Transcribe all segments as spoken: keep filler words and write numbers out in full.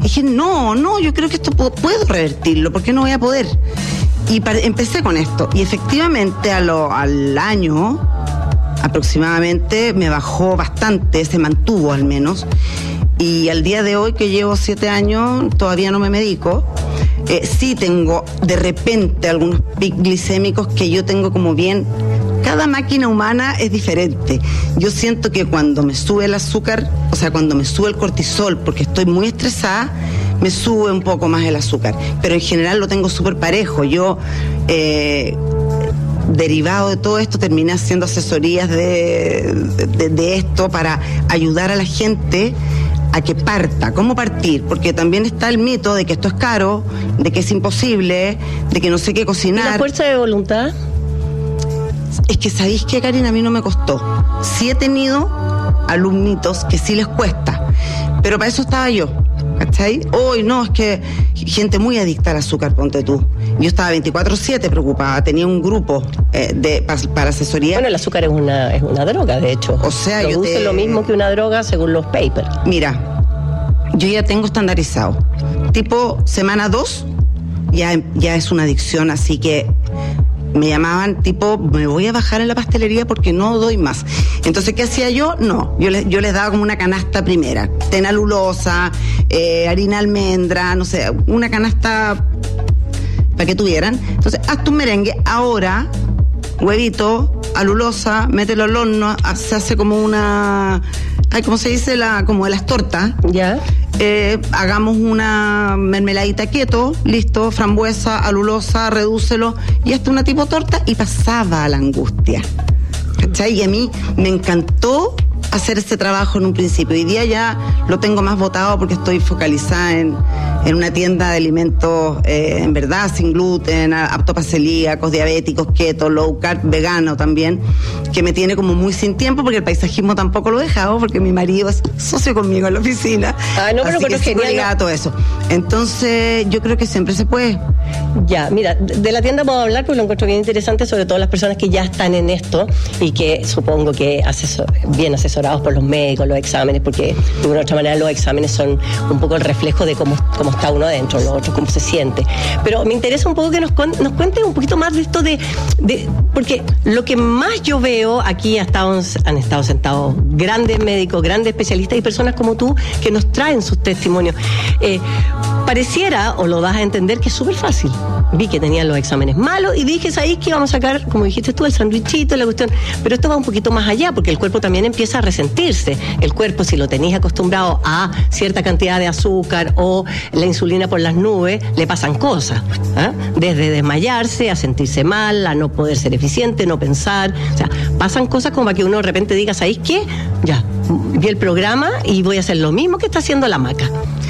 Y dije, no, no, yo creo que esto puedo, puedo revertirlo, ¿por qué no voy a poder? Y para, empecé con esto. Y efectivamente a lo, al año aproximadamente me bajó bastante, se mantuvo al menos. Y al día de hoy, que llevo siete años, todavía no me medico. Eh, sí tengo de repente algunos picos glicémicos que yo tengo como bien. Cada máquina humana es diferente. Yo siento que cuando me sube el azúcar, o sea, cuando me sube el cortisol, porque estoy muy estresada, me sube un poco más el azúcar. Pero en general lo tengo súper parejo. Yo, eh, derivado de todo esto, terminé haciendo asesorías de, de, de esto para ayudar a la gente a que parta. ¿Cómo partir? Porque también está el mito de que esto es caro, de que es imposible, de que no sé qué cocinar. ¿Y la fuerza de voluntad? Es que, ¿sabéis qué, Karina? A mí no me costó. Sí he tenido alumnitos que sí les cuesta, pero para eso estaba yo, ¿cachai? Hoy no, es que gente muy adicta al azúcar, ponte tú. Yo estaba veinticuatro siete preocupada, tenía un grupo eh, de pa, para asesoría. Bueno, el azúcar es una, es una droga, de hecho. O sea, produce yo te... lo mismo que una droga según los papers. Mira, yo ya tengo estandarizado. Tipo, semana dos, ya, ya es una adicción, así que me llamaban tipo, me voy a bajar en la pastelería porque no doy más. Entonces, ¿qué hacía yo? No, yo les, yo les daba como una canasta primera, tenalulosa, eh, harina almendra, no sé, una canasta para que tuvieran. Entonces, haz tu merengue. Ahora, huevito, alulosa, mételo al horno, se hace como una, ay, ¿cómo se dice? La, como de las tortas. Ya. Eh, hagamos una mermeladita keto, listo, frambuesa, alulosa, redúcelo, y hasta una tipo torta, y pasaba a la angustia. ¿Cachai? Y a mí me encantó hacer ese trabajo en un principio. Hoy día ya lo tengo más botado porque estoy focalizada en, en una tienda de alimentos, eh, en verdad, sin gluten, apto para celíacos, diabéticos, keto, low carb, vegano también, que me tiene como muy sin tiempo porque el paisajismo tampoco lo he dejado, porque mi marido es socio conmigo en la oficina. Ah, no, pero, así pero que genial, ligada a todo eso. Entonces, yo creo que siempre se puede. Ya, mira, de la tienda vamos a hablar porque lo encuentro bien interesante, sobre todo las personas que ya están en esto y que supongo que asesor, bien asesorados por los médicos, los exámenes, porque de una u otra manera los exámenes son un poco el reflejo de cómo, cómo está uno adentro, los otros cómo se siente. Pero me interesa un poco que nos, nos cuentes un poquito más de esto de, de, porque lo que más yo veo aquí ha estado, han estado sentados grandes médicos, grandes especialistas y personas como tú que nos traen sus testimonios. Eh, pareciera, o lo das a entender, que es súper fácil. Vi que tenían los exámenes malos y dije, ¿sabéis que vamos a sacar, como dijiste tú, el sandwichito, la cuestión? Pero esto va un poquito más allá, porque el cuerpo también empieza a resentirse. El cuerpo, si lo tenéis acostumbrado a cierta cantidad de azúcar o la insulina por las nubes, le pasan cosas, ¿eh? Desde desmayarse, a sentirse mal, a no poder ser eficiente, no pensar. O sea, pasan cosas como para que uno de repente diga, ¿sabéis qué? Ya, vi el programa y voy a hacer lo mismo que está haciendo la Maca.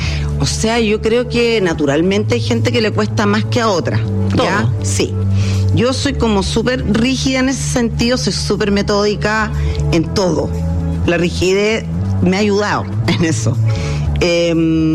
O sea, yo creo que naturalmente hay gente que le cuesta más que a otra. ¿Ya? ¿Todo? Sí. Yo soy como súper rígida en ese sentido, soy súper metódica en todo. La rigidez me ha ayudado en eso. Eh,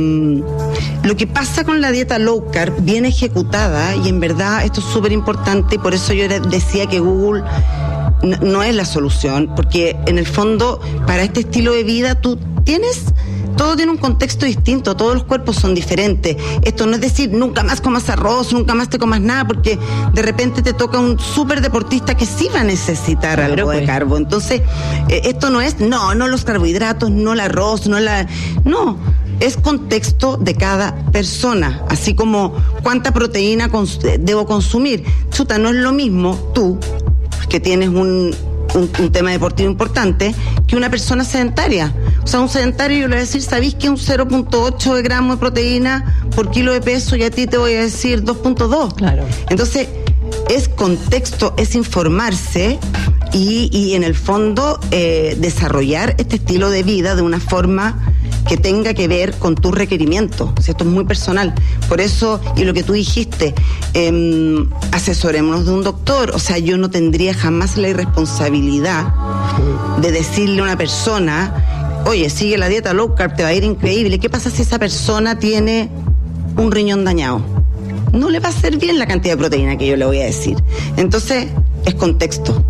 lo que pasa con la dieta low carb, bien ejecutada, y en verdad esto es súper importante, y por eso yo decía que Google no, no es la solución, porque en el fondo, para este estilo de vida, tú tienes... Todo tiene un contexto distinto, todos los cuerpos son diferentes. Esto no es decir, nunca más comas arroz, nunca más te comas nada, porque de repente te toca un súper deportista que sí va a necesitar algo Pero pues. de carbo. Entonces, eh, esto no es, no, no los carbohidratos, no el arroz, no la... No, es contexto de cada persona, así como cuánta proteína cons- debo consumir. Chuta, no es lo mismo tú, que tienes un... Un, un tema deportivo importante, que una persona sedentaria. O sea, un sedentario, yo le voy a decir, ¿sabéis que un cero punto ocho de gramos de proteína por kilo de peso, y a ti te voy a decir dos punto dos? Claro. Entonces, es contexto, es informarse y, y en el fondo eh, desarrollar este estilo de vida de una forma que tenga que ver con tus requerimientos. O sea, esto es muy personal. Por eso, y lo que tú dijiste, eh, asesorémonos de un doctor. O sea, yo no tendría jamás la irresponsabilidad de decirle a una persona, oye, sigue la dieta low carb, te va a ir increíble. ¿Qué pasa si esa persona tiene un riñón dañado? No le va a hacer bien la cantidad de proteína que yo le voy a decir. Entonces, es contexto.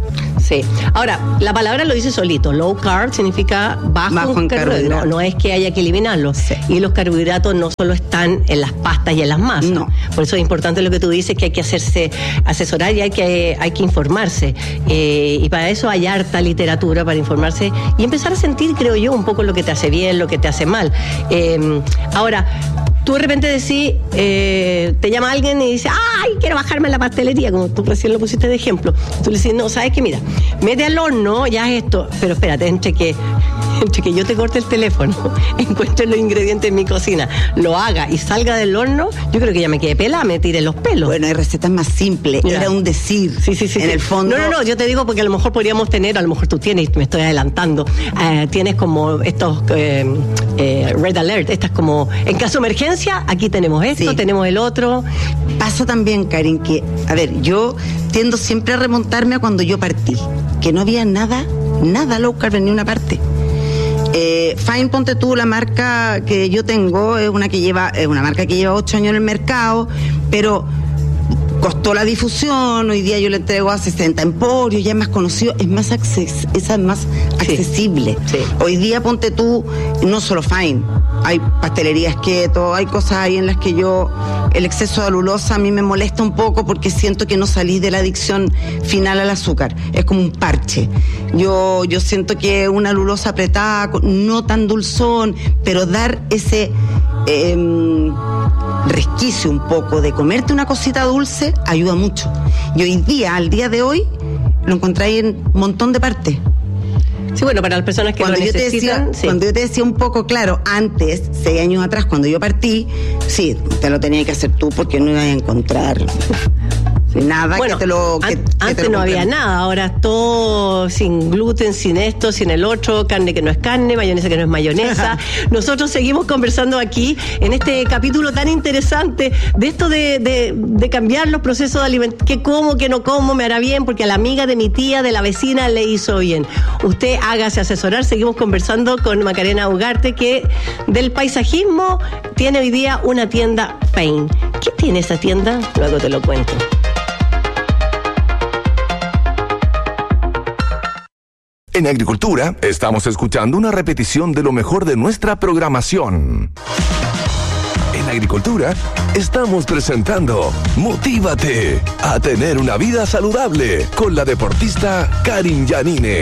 Sí. Ahora, la palabra lo dice solito. Low carb significa bajo, bajo en carbohidratos. No, no es que haya que eliminarlos. Sí. Y los carbohidratos no solo están en las pastas y en las masas. No. Por eso es importante lo que tú dices, que hay que hacerse asesorar y hay que, hay que informarse. Eh, y para eso hay harta literatura para informarse y empezar a sentir, creo yo, un poco lo que te hace bien, lo que te hace mal. Eh, ahora, tú de repente decís, eh, te llama alguien y dice, ay, quiero bajarme la pastelería, como tú recién lo pusiste de ejemplo. Tú le dices, no, ¿sabes qué? Mira, mete al horno, ya es esto, pero espérate, entre que, entre que yo te corte el teléfono, encuentre los ingredientes en mi cocina, lo haga y salga del horno, yo creo que ya me quedé pelada, me tiré los pelos. Bueno, hay recetas más simples, Ya. era un decir, Sí, sí, sí. en sí. el fondo. No, no, no, yo te digo porque a lo mejor podríamos tener, a lo mejor tú tienes, me estoy adelantando, eh, tienes como estos eh, eh, red alert, estas como, en caso de emergencia, aquí tenemos esto, Sí. tenemos el otro. Pasa también, Karen, que, a ver, yo tiendo siempre a remontarme a cuando yo partí, que no había nada, nada low carb en ni una parte. Eh, Fine, ponte tú, la marca que yo tengo, es una que lleva, es una marca que lleva ocho años en el mercado, pero costó la difusión, hoy día yo le entrego a sesenta emporios, ya es más conocido, es más acces- esa es más accesible. Sí. Hoy día ponte tú, no solo Fine, hay pastelerías keto, hay cosas ahí en las que yo, el exceso de alulosa a mí me molesta un poco porque siento que no salí de la adicción final al azúcar, es como un parche. Yo, yo siento que una alulosa apretada, no tan dulzón, pero dar ese eh, resquicio un poco de comerte una cosita dulce ayuda mucho. Y hoy día, al día de hoy, lo encontráis en un montón de partes. Sí, bueno, para las personas que Cuando lo yo, te necesitan, decía, sí. cuando yo te decía un poco, claro, antes, seis años atrás, cuando yo partí, sí, te lo tenías que hacer tú porque no ibas a encontrar nada Bueno, que te lo... Que, an- que te antes lo no había complemente. nada, ahora es todo sin gluten, sin esto, sin el otro, carne que no es carne, mayonesa que no es mayonesa. Nosotros seguimos conversando aquí en este capítulo tan interesante de esto de, de, de cambiar los procesos de alimentación, qué como, qué no como, me hará bien, porque a la amiga de mi tía, de la vecina, le hizo bien. Usted hágase asesorar, seguimos conversando con Macarena Ugarte, que del paisajismo tiene hoy día una tienda Fame. ¿Qué tiene esa tienda? Luego te lo cuento. En Agricultura, estamos escuchando una repetición de lo mejor de nuestra programación. En Agricultura, estamos presentando Motívate a tener una vida saludable con la deportista Karin Yanine.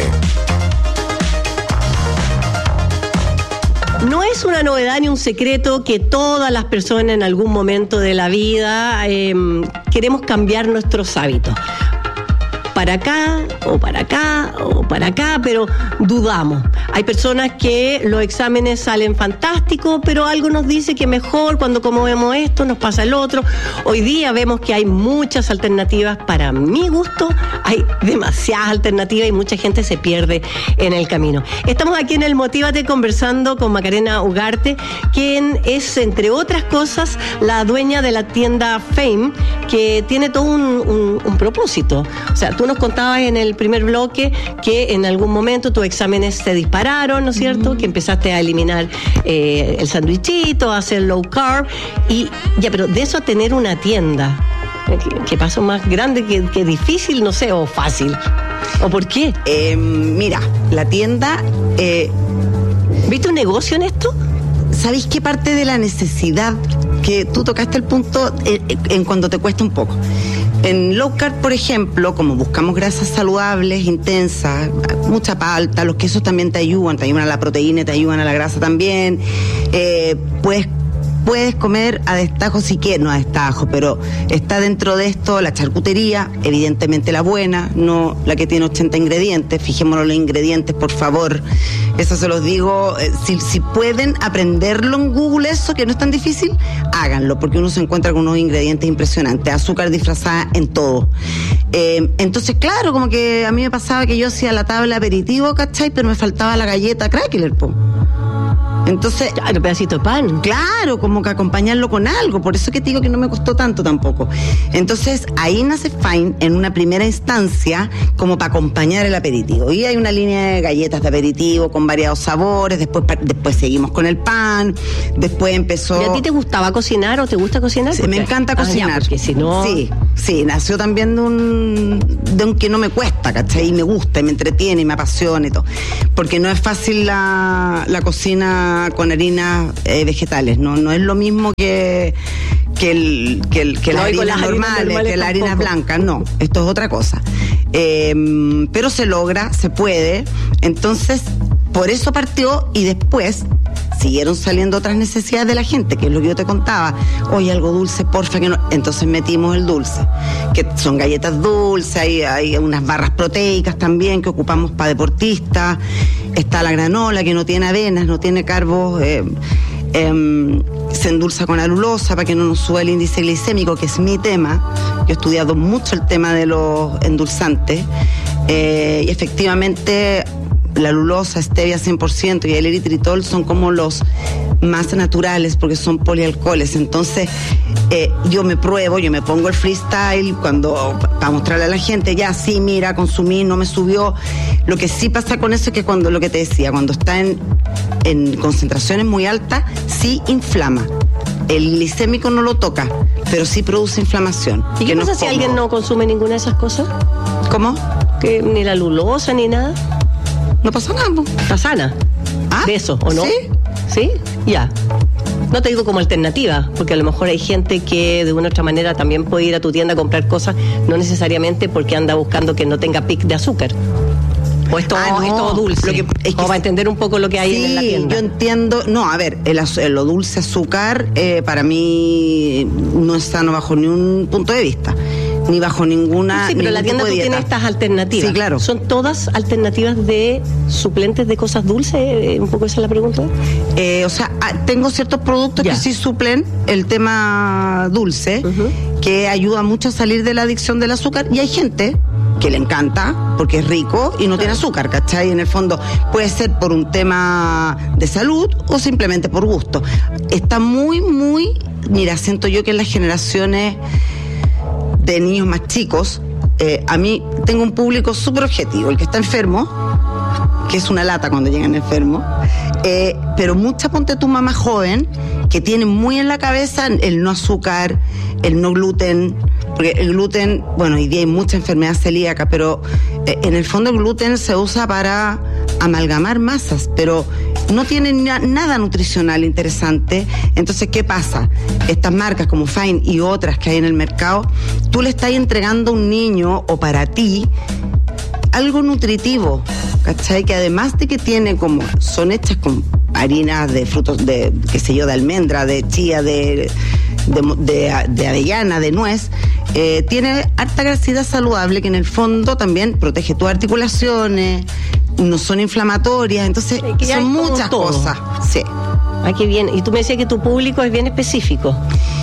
No es una novedad ni un secreto que todas las personas en algún momento de la vida eh, queremos cambiar nuestros hábitos. Para acá, o para acá, o para acá, pero dudamos. Hay personas que los exámenes salen fantásticos, pero algo nos dice que mejor cuando comemos esto nos pasa el otro. Hoy día vemos que hay muchas alternativas. Para mi gusto, hay demasiadas alternativas y mucha gente se pierde en el camino. Estamos aquí en el Motívate conversando con Macarena Ugarte, quien es, entre otras cosas, la dueña de la tienda Fame, que tiene todo un, un, un propósito. O sea, tú nos contabas en el primer bloque que en algún momento tus exámenes se dispararon, ¿no es cierto? Uh-huh. Que empezaste a eliminar eh, el sandwichito, a hacer low carb, y ya, pero de eso a tener una tienda, ¿qué, qué paso más grande, que, que difícil, no sé, o fácil? ¿O por qué? Eh, mira, la tienda... Eh, ¿Viste un negocio en esto? ¿Sabéis qué parte de la necesidad que tú tocaste el punto en, en cuando te cuesta un poco? En low carb, por ejemplo, como buscamos grasas saludables, intensas, mucha palta, los quesos también te ayudan, te ayudan a la proteína y te ayudan a la grasa también. Eh, puedes, puedes comer a destajo si quieres, no a destajo, pero está dentro de esto la charcutería, evidentemente la buena, no la que tiene ochenta ingredientes. Fijémonos los ingredientes, por favor. Eso se los digo, eh, si, si pueden aprenderlo en Google, eso que no es tan difícil, háganlo, porque uno se encuentra con unos ingredientes impresionantes, azúcar disfrazada en todo. Eh, entonces, claro, como que a mí me pasaba que yo hacía la tabla aperitivo, ¿cachai? Pero me faltaba la galleta crackler, po. Entonces, claro, pedacito de pan. Claro, como que acompañarlo con algo. Por eso que te digo que no me costó tanto tampoco. Entonces, ahí nace Fine en una primera instancia como para acompañar el aperitivo. Y hay una línea de galletas de aperitivo con variados sabores. Después, después seguimos con el pan. Después empezó... ¿Y a ti te gustaba cocinar o te gusta cocinar? Sí, me encanta cocinar. Ah, ya, porque si no... Sí, sí, nació también de un, de un que no me cuesta, ¿cachai? Y me gusta, y me entretiene, y me apasiona y todo. Porque no es fácil la, la cocina con harinas eh, vegetales, no no es lo mismo que que el que, el, que no, las harinas normales, normales, que las harinas blancas, no, esto es otra cosa. Eh, pero se logra, se puede. Entonces, por eso partió y después siguieron saliendo otras necesidades de la gente, que es lo que yo te contaba. Oye, algo dulce, porfa, que no. Entonces metimos el dulce, que son galletas dulces, hay, hay unas barras proteicas también que ocupamos para deportistas. Está la granola, que no tiene avenas, no tiene carbos, eh, eh, se endulza con alulosa para que no nos suba el índice glicémico, que es mi tema. Yo he estudiado mucho el tema de los endulzantes, eh, y efectivamente la alulosa, stevia cien por ciento y el eritritol son como los más naturales porque son polialcoholes. Entonces eh, yo me pruebo, yo me pongo el freestyle cuando para mostrarle a la gente, ya sí, mira, consumí, no me subió. Lo que sí pasa con eso es que cuando, lo que te decía, cuando está en, en concentraciones muy altas, sí inflama. El glicémico no lo toca, pero sí produce inflamación. ¿Y qué pasa no si alguien no consume ninguna de esas cosas? ¿Cómo? Que ni la alulosa ni nada. No pasa nada. Está sana. ¿Ah? De eso, ¿o no? ¿Sí? ¿Sí? Ya. No te digo como alternativa, porque a lo mejor hay gente que de una u otra manera también puede ir a tu tienda a comprar cosas, no necesariamente porque anda buscando que no tenga pic de azúcar. O es todo, ah, no, es todo dulce. Lo que, es que o para entender un poco lo que hay sí, en la tienda. Yo entiendo. No, a ver, el, el, lo dulce azúcar eh, para mí no es sano bajo ni un punto de vista. Ni bajo ninguna. Sí, pero la tienda tú tiene estas alternativas. Sí, claro. ¿Son todas alternativas de suplentes de cosas dulces? Un poco esa es la pregunta. Eh, o sea, tengo ciertos productos ya. que sí suplen el tema dulce, uh-huh. que ayuda mucho a salir de la adicción del azúcar. Y hay gente que le encanta porque es rico y no claro. tiene azúcar, ¿cachai? En el fondo puede ser por un tema de salud o simplemente por gusto. Está muy, muy. Mira, siento yo que en las generaciones de niños más chicos, eh, a mí tengo un público súper objetivo, el que está enfermo, que es una lata cuando llegan enfermos, eh, pero mucha, ponte tu mamá joven, que tiene muy en la cabeza el no azúcar, el no gluten, porque el gluten, bueno, hoy día hay mucha enfermedad celíaca, pero eh, en el fondo el gluten se usa para amalgamar masas, pero no tiene na- nada nutricional interesante. Entonces, ¿qué pasa? Estas marcas como Fine y otras que hay en el mercado, tú le estás entregando a un niño o para ti algo nutritivo, ¿cachai? Que además de que tiene como, son hechas con harinas de frutos de, qué sé yo, de almendra, de chía, de, de, de, de avellana, de nuez, eh, tiene harta grasidad saludable que en el fondo también protege tus articulaciones, no son inflamatorias, entonces sí, son muchas todo. cosas. Sí. Ah, qué bien. Y tú me decías que tu público es bien específico.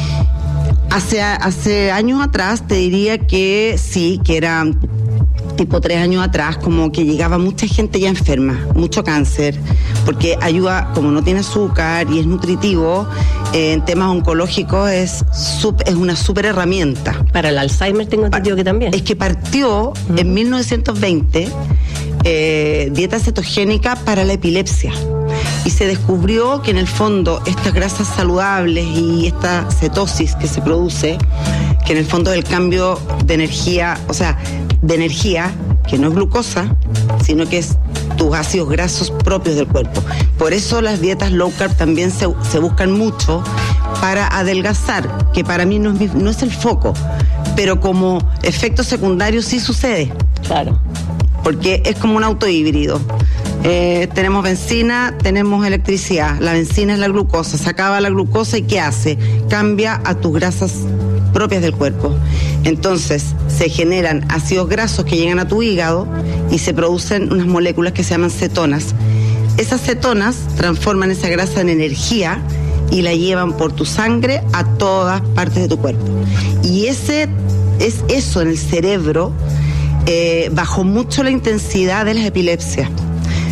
Hace, hace años atrás te diría que sí, que era tipo tres años atrás, como que llegaba mucha gente ya enferma, mucho cáncer, porque ayuda, como no tiene azúcar y es nutritivo, eh, en temas oncológicos es, sub, es una súper herramienta. Para el Alzheimer tengo entendido que también. Es que partió uh-huh. en mil novecientos veinte eh, dieta cetogénica para la epilepsia. Y se descubrió que en el fondo estas grasas saludables y esta cetosis que se produce, que en el fondo es el cambio de energía, o sea, de energía, que no es glucosa, sino que es tus ácidos grasos propios del cuerpo. Por eso las dietas low carb también se, se buscan mucho para adelgazar, que para mí no es, no es el foco, pero como efecto secundario sí sucede. Claro. Porque es como un auto híbrido. Eh, tenemos benzina, tenemos electricidad. La benzina es la glucosa, se acaba la glucosa y ¿qué hace? Cambia a tus grasas propias del cuerpo. Entonces se generan ácidos grasos que llegan a tu hígado y se producen unas moléculas que se llaman cetonas. Esas cetonas transforman esa grasa en energía y la llevan por tu sangre a todas partes de tu cuerpo. Y ese es eso en el cerebro, eh, bajó mucho la intensidad de las epilepsias.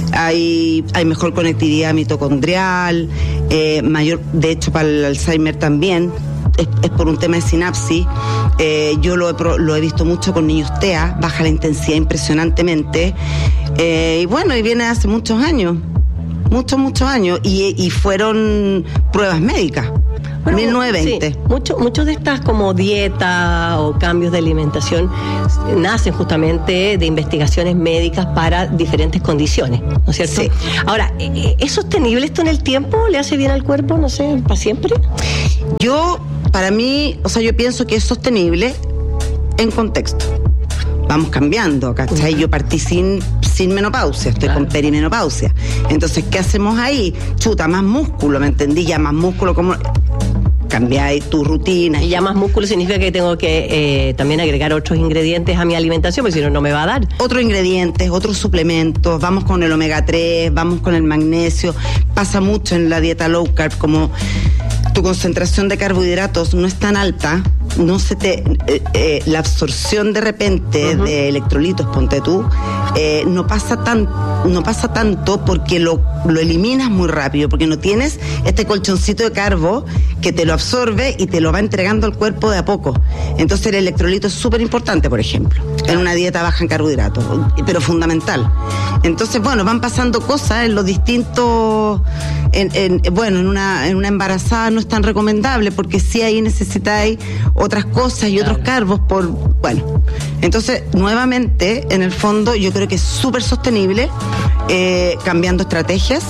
hay, hay mejor conectividad mitocondrial, eh, mayor, de hecho para el Alzheimer también, es, es por un tema de sinapsis. Eh, yo lo he, lo he visto mucho con niños T E A, baja la intensidad impresionantemente, eh, y bueno, y viene hace muchos años, muchos, muchos años, y, y fueron pruebas médicas. Bueno, mil novecientos veinte. Sí, muchos mucho de estas como dieta o cambios de alimentación nacen justamente de investigaciones médicas para diferentes condiciones, ¿no es cierto? Sí. Ahora, ¿es sostenible esto en el tiempo? ¿Le hace bien al cuerpo, no sé, para siempre? Yo, para mí, o sea, yo pienso que es sostenible en contexto. Vamos cambiando, ¿cachai? Yo partí sin, sin menopausia, estoy claro. con perimenopausia. Entonces, ¿qué hacemos ahí? Chuta, más músculo, ¿me entendí? Ya más músculo, como cambiáis tu rutina. Y ya más músculo significa que tengo que eh, también agregar otros ingredientes a mi alimentación, porque si no, no me va a dar. Otros ingredientes, otros suplementos, vamos con el omega tres, vamos con el magnesio. Pasa mucho en la dieta low carb, como tu concentración de carbohidratos no es tan alta, no se te eh, eh, la absorción de repente uh-huh. de electrolitos, ponte tú, eh, no pasa tan no pasa tanto porque lo, lo eliminas muy rápido, porque no tienes este colchoncito de carbo que te lo absorbe y te lo va entregando al cuerpo de a poco. Entonces el electrolito es súper importante, por ejemplo, en una dieta baja en carbohidratos, pero fundamental. Entonces, bueno, van pasando cosas en los distintos, en, en, bueno, en una, en una embarazada no es tan recomendable, porque sí ahí necesitáis otras cosas y claro. otros carbos por, bueno. Entonces, nuevamente, en el fondo, yo creo que es súper sostenible, eh, cambiando estrategias,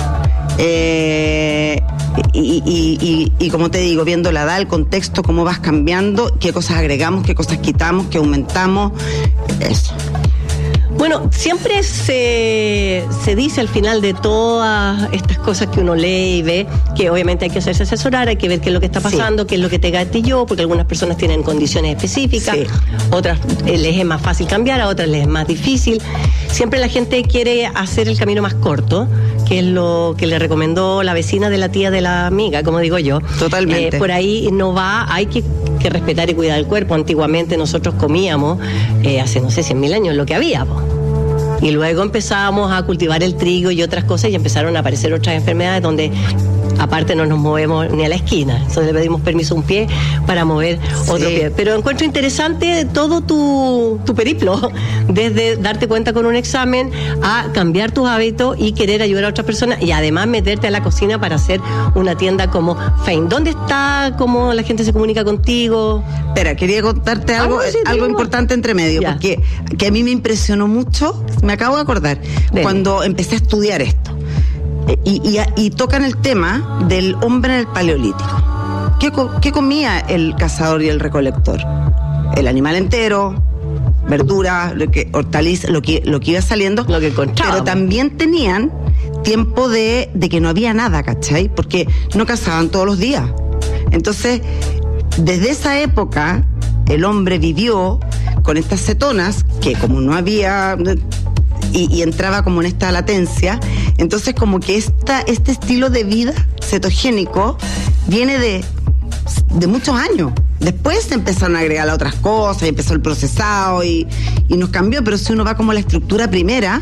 eh, y, y, y, y como te digo, viendo la edad, el contexto, cómo vas cambiando, qué cosas agregamos, qué cosas quitamos, qué aumentamos, eso. Bueno, siempre se, se dice al final de todas estas cosas que uno lee y ve que obviamente hay que hacerse asesorar, hay que ver qué es lo que está pasando, sí. qué es lo que te gatilló, porque algunas personas tienen condiciones específicas, sí. otras les es más fácil cambiar, a otras les es más difícil. Siempre la gente quiere hacer el camino más corto, que es lo que le recomendó la vecina de la tía de la amiga, como digo yo. Totalmente. Eh, por ahí no va, hay que, que respetar y cuidar el cuerpo. Antiguamente nosotros comíamos, eh, hace no sé, cien mil años, lo que había, po. Y luego empezábamos a cultivar el trigo y otras cosas y empezaron a aparecer otras enfermedades donde aparte no nos movemos ni a la esquina. Entonces le pedimos permiso a un pie para mover sí. otro pie. Pero encuentro interesante todo tu, tu periplo, desde darte cuenta con un examen a cambiar tus hábitos y querer ayudar a otras personas y además meterte a la cocina para hacer una tienda como Fein. ¿Dónde está? ¿Cómo la gente se comunica contigo? Espera, quería contarte algo, ah, no, sí, algo importante entre medio, ya. porque que a mí me impresionó mucho, me acabo de acordar, Dele. cuando empecé a estudiar esto. Y, y, y tocan el tema del hombre en el Paleolítico. ¿Qué, qué comía el cazador y el recolector? El animal entero, verduras, lo que, hortalizas, lo que, lo que iba saliendo. Lo que encontraban. Pero también tenían tiempo de, de que no había nada, ¿cachai? Porque no cazaban todos los días. Entonces, desde esa época, el hombre vivió con estas cetonas, que como no había... Y, y entraba como en esta latencia, entonces como que esta, este estilo de vida cetogénico viene de, de muchos años. Después se empezaron a agregar otras cosas y empezó el procesado y, y nos cambió, pero si uno va como a la estructura primera,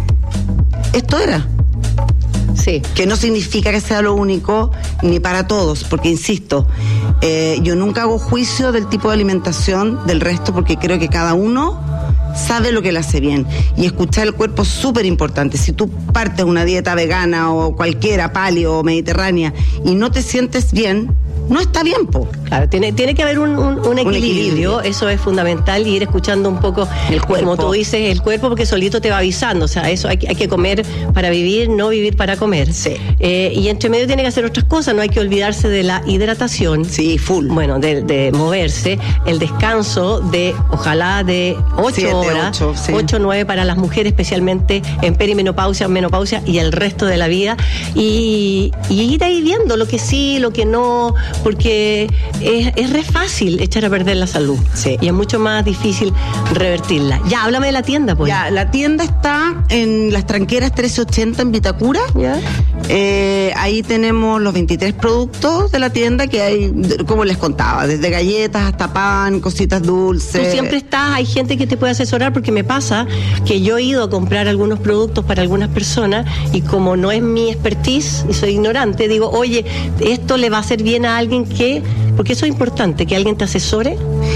esto era. Sí. Que no significa que sea lo único ni para todos, porque insisto, eh, yo nunca hago juicio del tipo de alimentación del resto, porque creo que cada uno sabe lo que le hace bien, y escuchar el cuerpo es súper importante. Si tú partes una dieta vegana o cualquiera, paleo o mediterránea, y no te sientes bien, no está bien, po. Claro, tiene, tiene que haber un, un, un, equilibrio, un equilibrio, eso es fundamental, y ir escuchando un poco el cuerpo, como tú dices, el cuerpo, porque solito te va avisando, o sea, eso hay, hay que comer para vivir, no vivir para comer. Sí. Eh, y entre medio tiene que hacer otras cosas, no hay que olvidarse de la hidratación. Sí, full. Bueno, de, de moverse, el descanso de, ojalá de ocho horas, ocho o nueve para las mujeres, especialmente en perimenopausia, menopausia y el resto de la vida, y, y ir ahí viendo lo que sí, lo que no, porque es, es re fácil echar a perder la salud, sí. y es mucho más difícil revertirla. Ya, háblame de la tienda, pues. Ya, la tienda está en Las Tranqueras trece ochenta en Vitacura. ¿Ya? Eh, ahí tenemos los veintitrés productos de la tienda que hay, como les contaba, desde galletas hasta pan, cositas dulces. Tú siempre estás, hay gente que te puede asesorar, porque me pasa que yo he ido a comprar algunos productos para algunas personas y como no es mi expertise y soy ignorante, digo, oye, esto le va a hacer bien a alguien que, porque eso es importante, que alguien te asesore.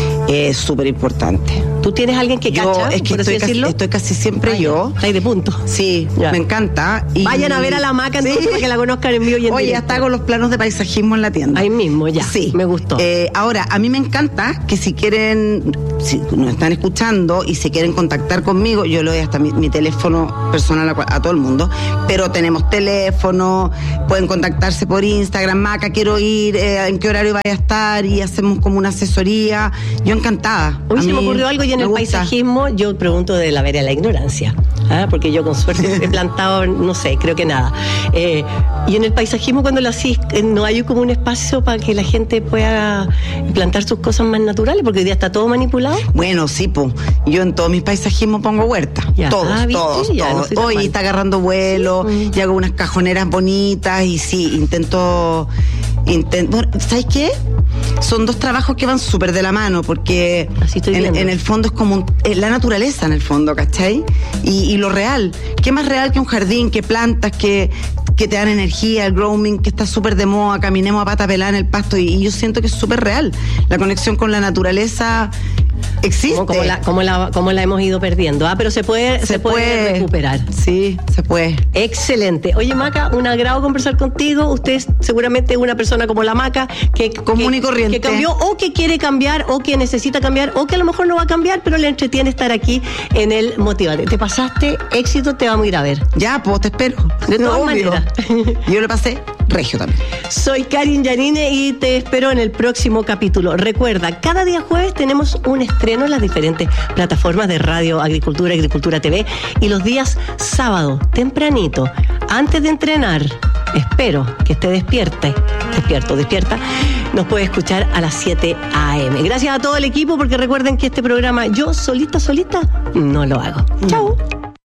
Es súper importante. ¿Tú tienes alguien que yo, cacha, es que por así estoy, decirlo? Casi, estoy casi siempre Ay, yo. Ahí de punto. Sí, ya. Me encanta. Y vayan a ver a la Maca entonces, sí, para que la conozcan en vivo y en Oye, directo. hasta hago los planos de paisajismo en la tienda. Ahí mismo, ya. Sí. Me gustó. Eh, ahora, a mí me encanta que si quieren, si nos están escuchando y se quieren contactar conmigo, yo le doy hasta mi, mi teléfono personal a, a todo el mundo, pero tenemos teléfono, pueden contactarse por Instagram, Maca, quiero ir, eh, en qué horario vaya a estar, y hacemos como una asesoría. Yo encantada. Hoy se me ocurrió algo, y en el gusta. paisajismo yo pregunto de la vera de la ignorancia, ¿ah? Porque yo con suerte he plantado, no sé, creo que nada. Eh, y en el paisajismo, cuando lo hacís, no hay como un espacio para que la gente pueda plantar sus cosas más naturales, porque hoy día está todo manipulado. Bueno, sí, pues yo en todos mis paisajismos pongo huerta. Ya. Todos, Ah, ¿viste? todos, Ya, todos. no Hoy está agarrando vuelo, sí. Y hago unas cajoneras bonitas y sí, intento... intento bueno, ¿sabes qué? Son dos trabajos que van súper de la mano, porque en, en el fondo es como un, es la naturaleza en el fondo, ¿cachai? Y, y lo real, ¿qué más real que un jardín, que plantas, que, que te dan energía, el grooming, que está súper de moda, caminemos a pata pelada en el pasto, y, y yo siento que es súper real. La conexión con la naturaleza existe. Como, como, la, como, la, como la hemos ido perdiendo, ah, pero se puede, se, se puede, puede recuperar. Sí, se puede. Excelente. Oye, Maca, un agrado conversar contigo. Usted es seguramente una persona como la Maca, que común que, y corriente, que cambió, o que quiere cambiar, o que necesita cambiar, o que a lo mejor no va a cambiar, pero le entretiene estar aquí en el Motívate. Te pasaste, éxito, te vamos a ir a ver. Ya, pues te espero. De todas Obvio. maneras. Yo le pasé regio también. Soy Karin Yanine y te espero en el próximo capítulo. Recuerda, cada día jueves tenemos un estreno en las diferentes plataformas de Radio Agricultura, Agricultura T V, y los días sábado, tempranito, antes de entrenar, espero que esté despierte, despierto, despierta, nos puede escuchar a las siete a eme. Gracias a todo el equipo, porque recuerden que este programa yo solita, solita, no lo hago. Mm. Chau.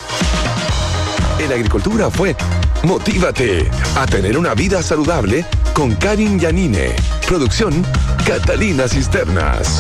En Agricultura fue Motívate a tener una vida saludable con Karin Yanine. Producción Catalina Cisternas.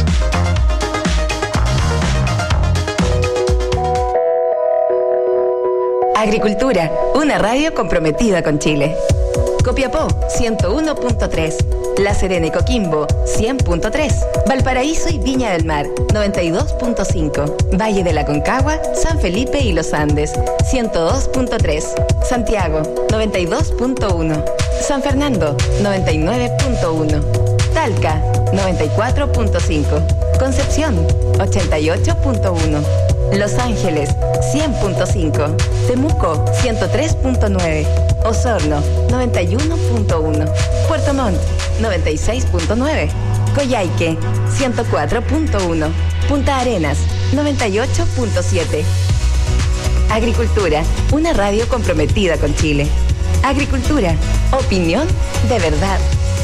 Agricultura, una radio comprometida con Chile. Copiapó, ciento uno punto tres. La Serena y Coquimbo, cien punto tres. Valparaíso y Viña del Mar, noventa y dos punto cinco. Valle de la Concagua, San Felipe y Los Andes, ciento dos punto tres. Santiago, noventa y dos punto uno. San Fernando, noventa y nueve punto uno. Talca, noventa y cuatro punto cinco. Concepción, ochenta y ocho punto uno. Los Ángeles, cien punto cinco. Temuco, ciento tres punto nueve. Osorno, noventa y uno punto uno. Puerto Montt, noventa y seis punto nueve. Coyhaique, ciento cuatro punto uno. Punta Arenas, noventa y ocho punto siete. Agricultura, una radio comprometida con Chile. Agricultura, opinión de verdad.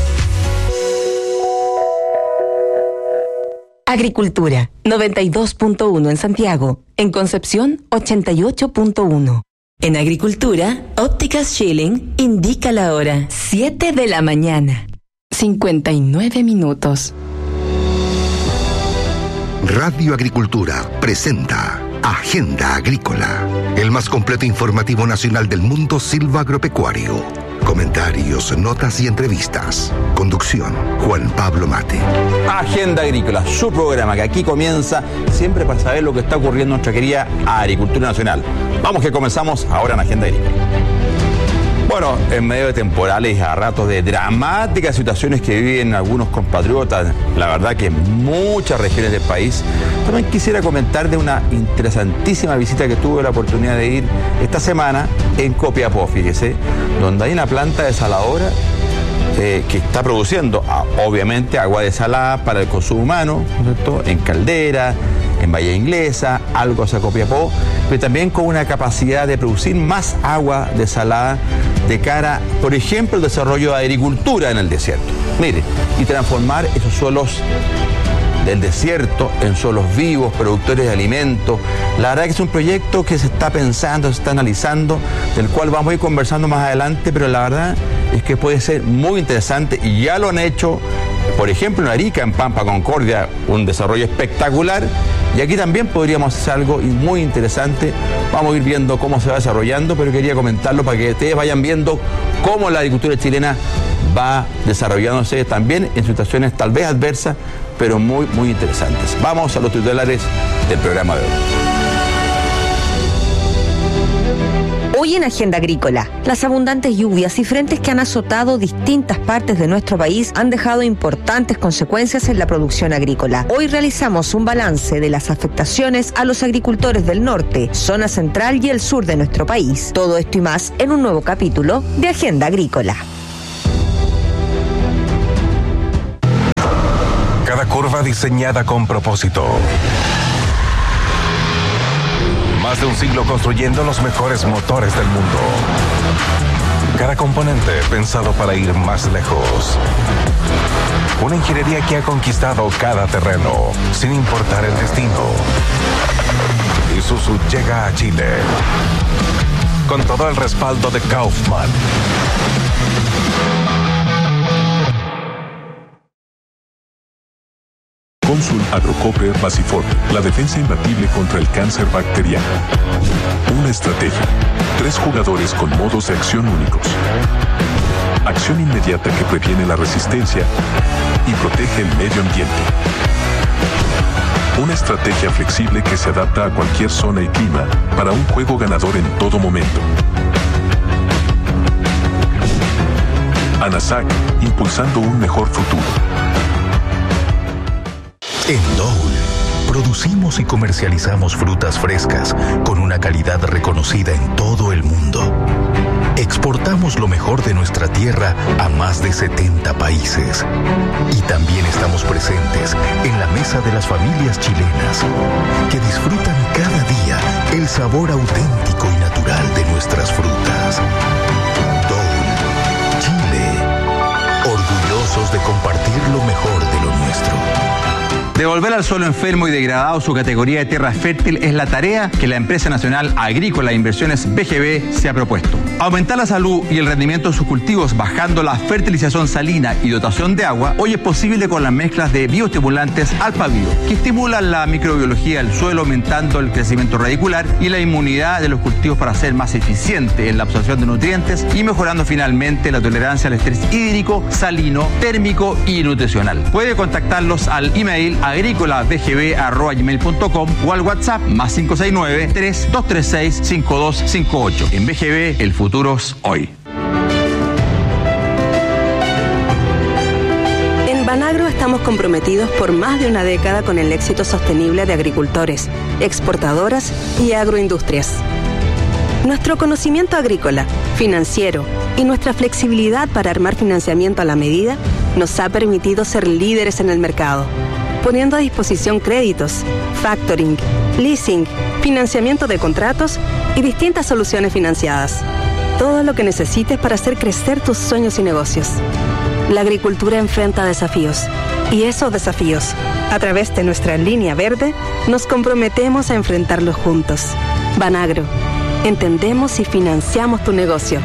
Agricultura, noventa y dos punto uno en Santiago. En Concepción, ochenta y ocho punto uno. En Agricultura, Ópticas Schilling indica la hora, siete de la mañana, cincuenta y nueve minutos. Radio Agricultura presenta Agenda Agrícola, el más completo informativo nacional del mundo silvagropecuario. Comentarios, notas y entrevistas. Conducción, Juan Pablo Mate. Agenda Agrícola, su programa que aquí comienza siempre para saber lo que está ocurriendo en nuestra querida agricultura nacional. Vamos que comenzamos ahora en Agenda Agrícola. Bueno, en medio de temporales, a ratos de dramáticas situaciones que viven algunos compatriotas, la verdad que en muchas regiones del país, también quisiera comentar de una interesantísima visita que tuve la oportunidad de ir esta semana en Copiapó, fíjese, donde hay una planta desaladora eh, que está produciendo, ah, obviamente, agua desalada para el consumo humano, ¿no es cierto?, en Caldera, en Bahía Inglesa, algo hacia Copiapó, pero también con una capacidad de producir más agua desalada de cara, por ejemplo, al desarrollo de agricultura en el desierto. Mire, y transformar esos suelos del desierto en suelos vivos, productores de alimentos. La verdad que es un proyecto que se está pensando, se está analizando, del cual vamos a ir conversando más adelante, pero la verdad es que puede ser muy interesante y ya lo han hecho, por ejemplo, en Arica, en Pampa Concordia, un desarrollo espectacular, y aquí también podríamos hacer algo muy interesante. Vamos a ir viendo cómo se va desarrollando, pero quería comentarlo para que ustedes vayan viendo cómo la agricultura chilena va desarrollándose también en situaciones tal vez adversas, pero muy, muy interesantes. Vamos a los titulares del programa de hoy. Hoy en Agenda Agrícola, las abundantes lluvias y frentes que han azotado distintas partes de nuestro país han dejado importantes consecuencias en la producción agrícola. Hoy realizamos un balance de las afectaciones a los agricultores del norte, zona central y el sur de nuestro país. Todo esto y más en un nuevo capítulo de Agenda Agrícola. Cada curva diseñada con propósito. Más de un siglo construyendo los mejores motores del mundo. Cada componente pensado para ir más lejos. Una ingeniería que ha conquistado cada terreno, sin importar el destino. Isuzu llega a Chile con todo el respaldo de Kaufman. Consul Agrocope Basifor, la defensa imbatible contra el cáncer bacteriano. Una estrategia. Tres jugadores con modos de acción únicos. Acción inmediata que previene la resistencia y protege el medio ambiente. Una estrategia flexible que se adapta a cualquier zona y clima para un juego ganador en todo momento. ANASAC, impulsando un mejor futuro. En Dole, producimos y comercializamos frutas frescas con una calidad reconocida en todo el mundo. Exportamos lo mejor de nuestra tierra a más de setenta países. Y también estamos presentes en la mesa de las familias chilenas, que disfrutan cada día el sabor auténtico y natural de nuestras frutas. Dole, Chile, orgullosos de compartir lo mejor de lo nuestro. Devolver al suelo enfermo y degradado su categoría de tierra fértil es la tarea que la empresa nacional agrícola e inversiones B G B se ha propuesto. Aumentar la salud y el rendimiento de sus cultivos bajando la fertilización salina y dotación de agua hoy es posible con las mezclas de bioestimulantes Alpha-Bio, que estimulan la microbiología del suelo, aumentando el crecimiento radicular y la inmunidad de los cultivos para ser más eficiente en la absorción de nutrientes y mejorando finalmente la tolerancia al estrés hídrico, salino, térmico y nutricional. Puede contactarlos al email agrícola b g b arroba gmail punto com o al WhatsApp más cinco seis nueve, tres dos tres seis, cinco dos cinco ocho. En B G B, el futuro es hoy. En Banagro estamos comprometidos por más de una década con el éxito sostenible de agricultores, exportadoras y agroindustrias. Nuestro conocimiento agrícola, financiero y nuestra flexibilidad para armar financiamiento a la medida nos ha permitido ser líderes en el mercado, poniendo a disposición créditos, factoring, leasing, financiamiento de contratos y distintas soluciones financiadas. Todo lo que necesites para hacer crecer tus sueños y negocios. La agricultura enfrenta desafíos y esos desafíos, a través de nuestra línea verde, nos comprometemos a enfrentarlos juntos. Banagro, entendemos y financiamos tu negocio.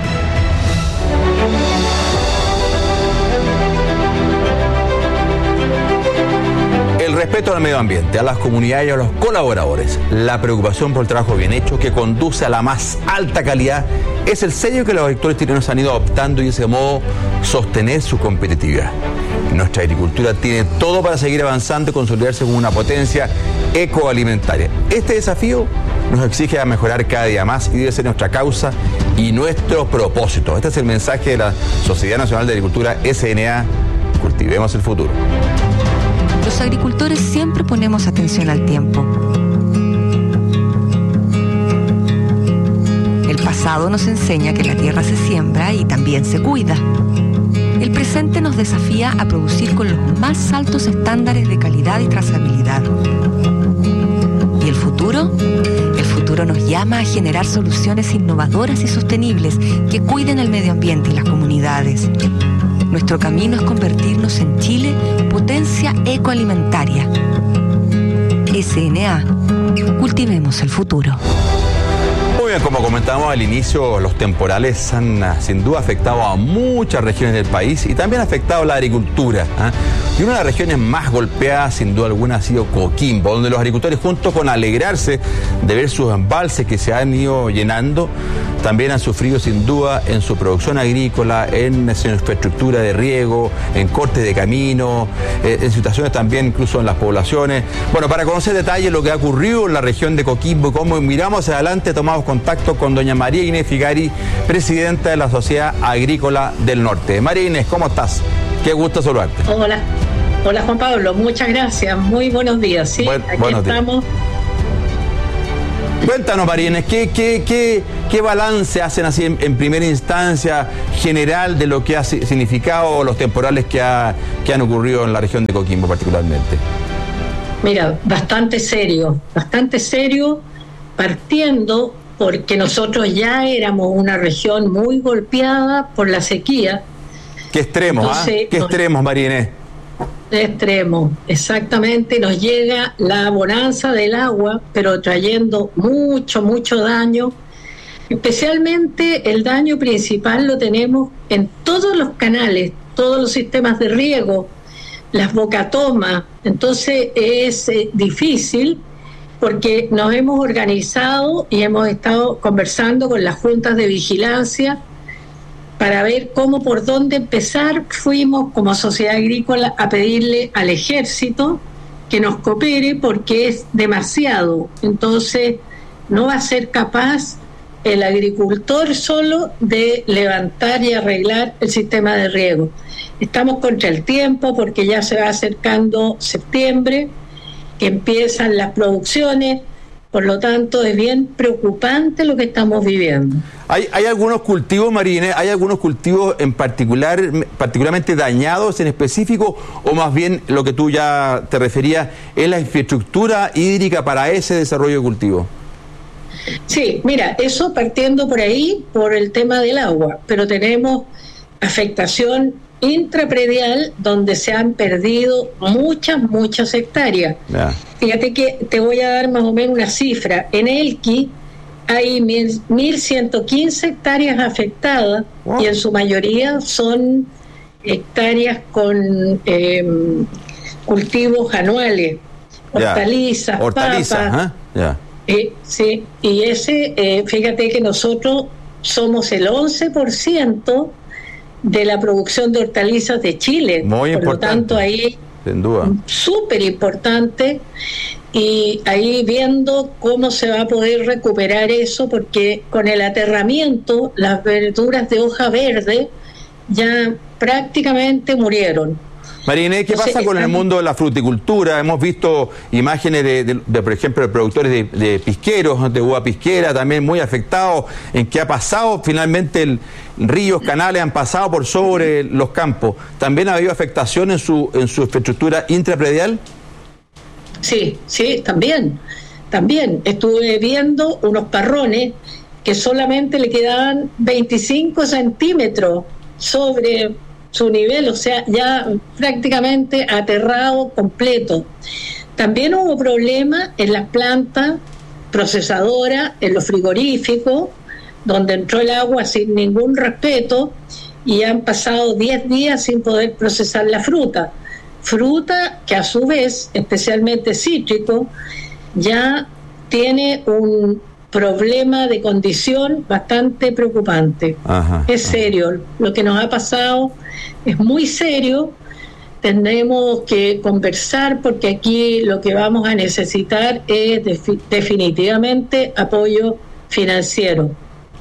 El respeto al medio ambiente, a las comunidades y a los colaboradores, la preocupación por el trabajo bien hecho que conduce a la más alta calidad es el sello que los agricultores chilenos han ido adoptando y de ese modo sostener su competitividad. Nuestra agricultura tiene todo para seguir avanzando y consolidarse como una potencia ecoalimentaria. Este desafío nos exige a mejorar cada día más y debe ser nuestra causa y nuestro propósito. Este es el mensaje de la Sociedad Nacional de Agricultura S N A. Cultivemos el futuro. Los agricultores siempre ponemos atención al tiempo. El pasado nos enseña que la tierra se siembra y también se cuida. El presente nos desafía a producir con los más altos estándares de calidad y trazabilidad. ¿Y el futuro? El futuro nos llama a generar soluciones innovadoras y sostenibles que cuiden el medio ambiente y las comunidades. Nuestro camino es convertirnos en Chile potencia ecoalimentaria. S N A. Cultivemos el futuro. Muy bien, como comentábamos al inicio, los temporales han sin duda afectado a muchas regiones del país y también ha afectado la agricultura, ¿eh? Y una de las regiones más golpeadas, sin duda alguna, ha sido Coquimbo, donde los agricultores, junto con alegrarse de ver sus embalses que se han ido llenando, también han sufrido sin duda en su producción agrícola, en su infraestructura de riego, en cortes de camino, eh, en situaciones también incluso en las poblaciones. Bueno, para conocer detalles lo que ha ocurrido en la región de Coquimbo, cómo miramos hacia adelante, tomamos contacto con doña María Inés Figari, presidenta de la Sociedad Agrícola del Norte. María Inés, ¿cómo estás? Qué gusto saludarte. Hola. Hola Juan Pablo, muchas gracias, muy buenos días, ¿sí? Buen, Aquí estamos. Días. Cuéntanos, María Inés, ¿qué, qué, qué, qué balance hacen así en, en primera instancia general de lo que ha significado los temporales que, ha, que han ocurrido en la región de Coquimbo particularmente? Mira, bastante serio, bastante serio, partiendo porque nosotros ya éramos una región muy golpeada por la sequía. Qué extremos, ¿ah? ¿eh? Qué extremos, María Inés. De extremo, exactamente, nos llega la bonanza del agua, pero trayendo mucho, mucho daño. Especialmente el daño principal lo tenemos en todos los canales, todos los sistemas de riego, las bocatomas. Entonces es eh, difícil porque nos hemos organizado y hemos estado conversando con las juntas de vigilancia para ver cómo, por dónde empezar. Fuimos como sociedad agrícola a pedirle al ejército que nos coopere porque es demasiado. Entonces no va a ser capaz el agricultor solo de levantar y arreglar el sistema de riego. Estamos contra el tiempo porque ya se va acercando septiembre, que empiezan las producciones. Por lo tanto, es bien preocupante lo que estamos viviendo. ¿Hay, hay algunos cultivos, María, hay algunos cultivos en particular, particularmente dañados en específico, o más bien lo que tú ya te referías es la infraestructura hídrica para ese desarrollo de cultivo? Sí, mira, eso partiendo por ahí, por el tema del agua, pero tenemos afectación intrapredial donde se han perdido muchas, muchas hectáreas. Yeah. Fíjate que te voy a dar más o menos una cifra. En Elqui hay mil ciento quince hectáreas afectadas. Wow. Y en su mayoría son hectáreas con eh, cultivos anuales, hortalizas, yeah. Hortaliza, papas. ¿eh? Yeah. Eh, sí, y ese, eh, fíjate que nosotros somos el once por ciento de la producción de hortalizas de Chile. Muy por importante. Lo tanto, ahí sin duda súper importante, y ahí viendo cómo se va a poder recuperar eso, porque con el aterramiento las verduras de hoja verde ya prácticamente murieron. María Inés, ¿qué Entonces, pasa con el mundo de la fruticultura? Hemos visto imágenes de, de, de por ejemplo, de productores de, de pisqueros, de uva pisquera, también muy afectados, en qué ha pasado finalmente el, ríos, canales han pasado por sobre los campos. ¿También ha habido afectación en su, en su infraestructura intrapredial? Sí, sí, también, también. Estuve viendo unos parrones que solamente le quedaban veinticinco centímetros sobre su nivel, o sea, ya prácticamente aterrado completo. También hubo problemas en las plantas procesadoras, en los frigoríficos, donde entró el agua sin ningún respeto y han pasado diez días sin poder procesar la fruta. Fruta que a su vez, especialmente cítrico, ya tiene un problema de condición bastante preocupante. Ajá, es serio, ajá. Lo que nos ha pasado es muy serio. Tenemos que conversar porque aquí lo que vamos a necesitar es defi- definitivamente apoyo financiero.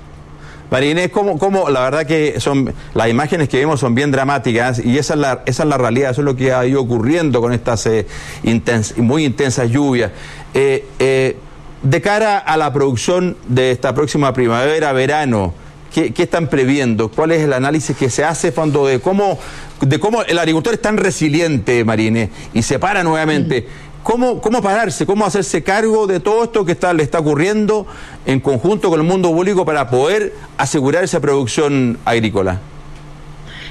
María Inés, ¿cómo, cómo, la verdad que son las imágenes que vemos son bien dramáticas y esa es la, esa es la realidad, eso es lo que ha ido ocurriendo con estas eh, intens, muy intensas lluvias. Eh, eh, de cara a la producción de esta próxima primavera, verano, ¿qué, qué están previendo? ¿Cuál es el análisis que se hace cuando de cómo, de cómo el agricultor es tan resiliente, María Inés, y se para nuevamente? Mm. ¿Cómo, ¿Cómo pararse? ¿Cómo hacerse cargo de todo esto que está, le está ocurriendo en conjunto con el mundo público para poder asegurar esa producción agrícola?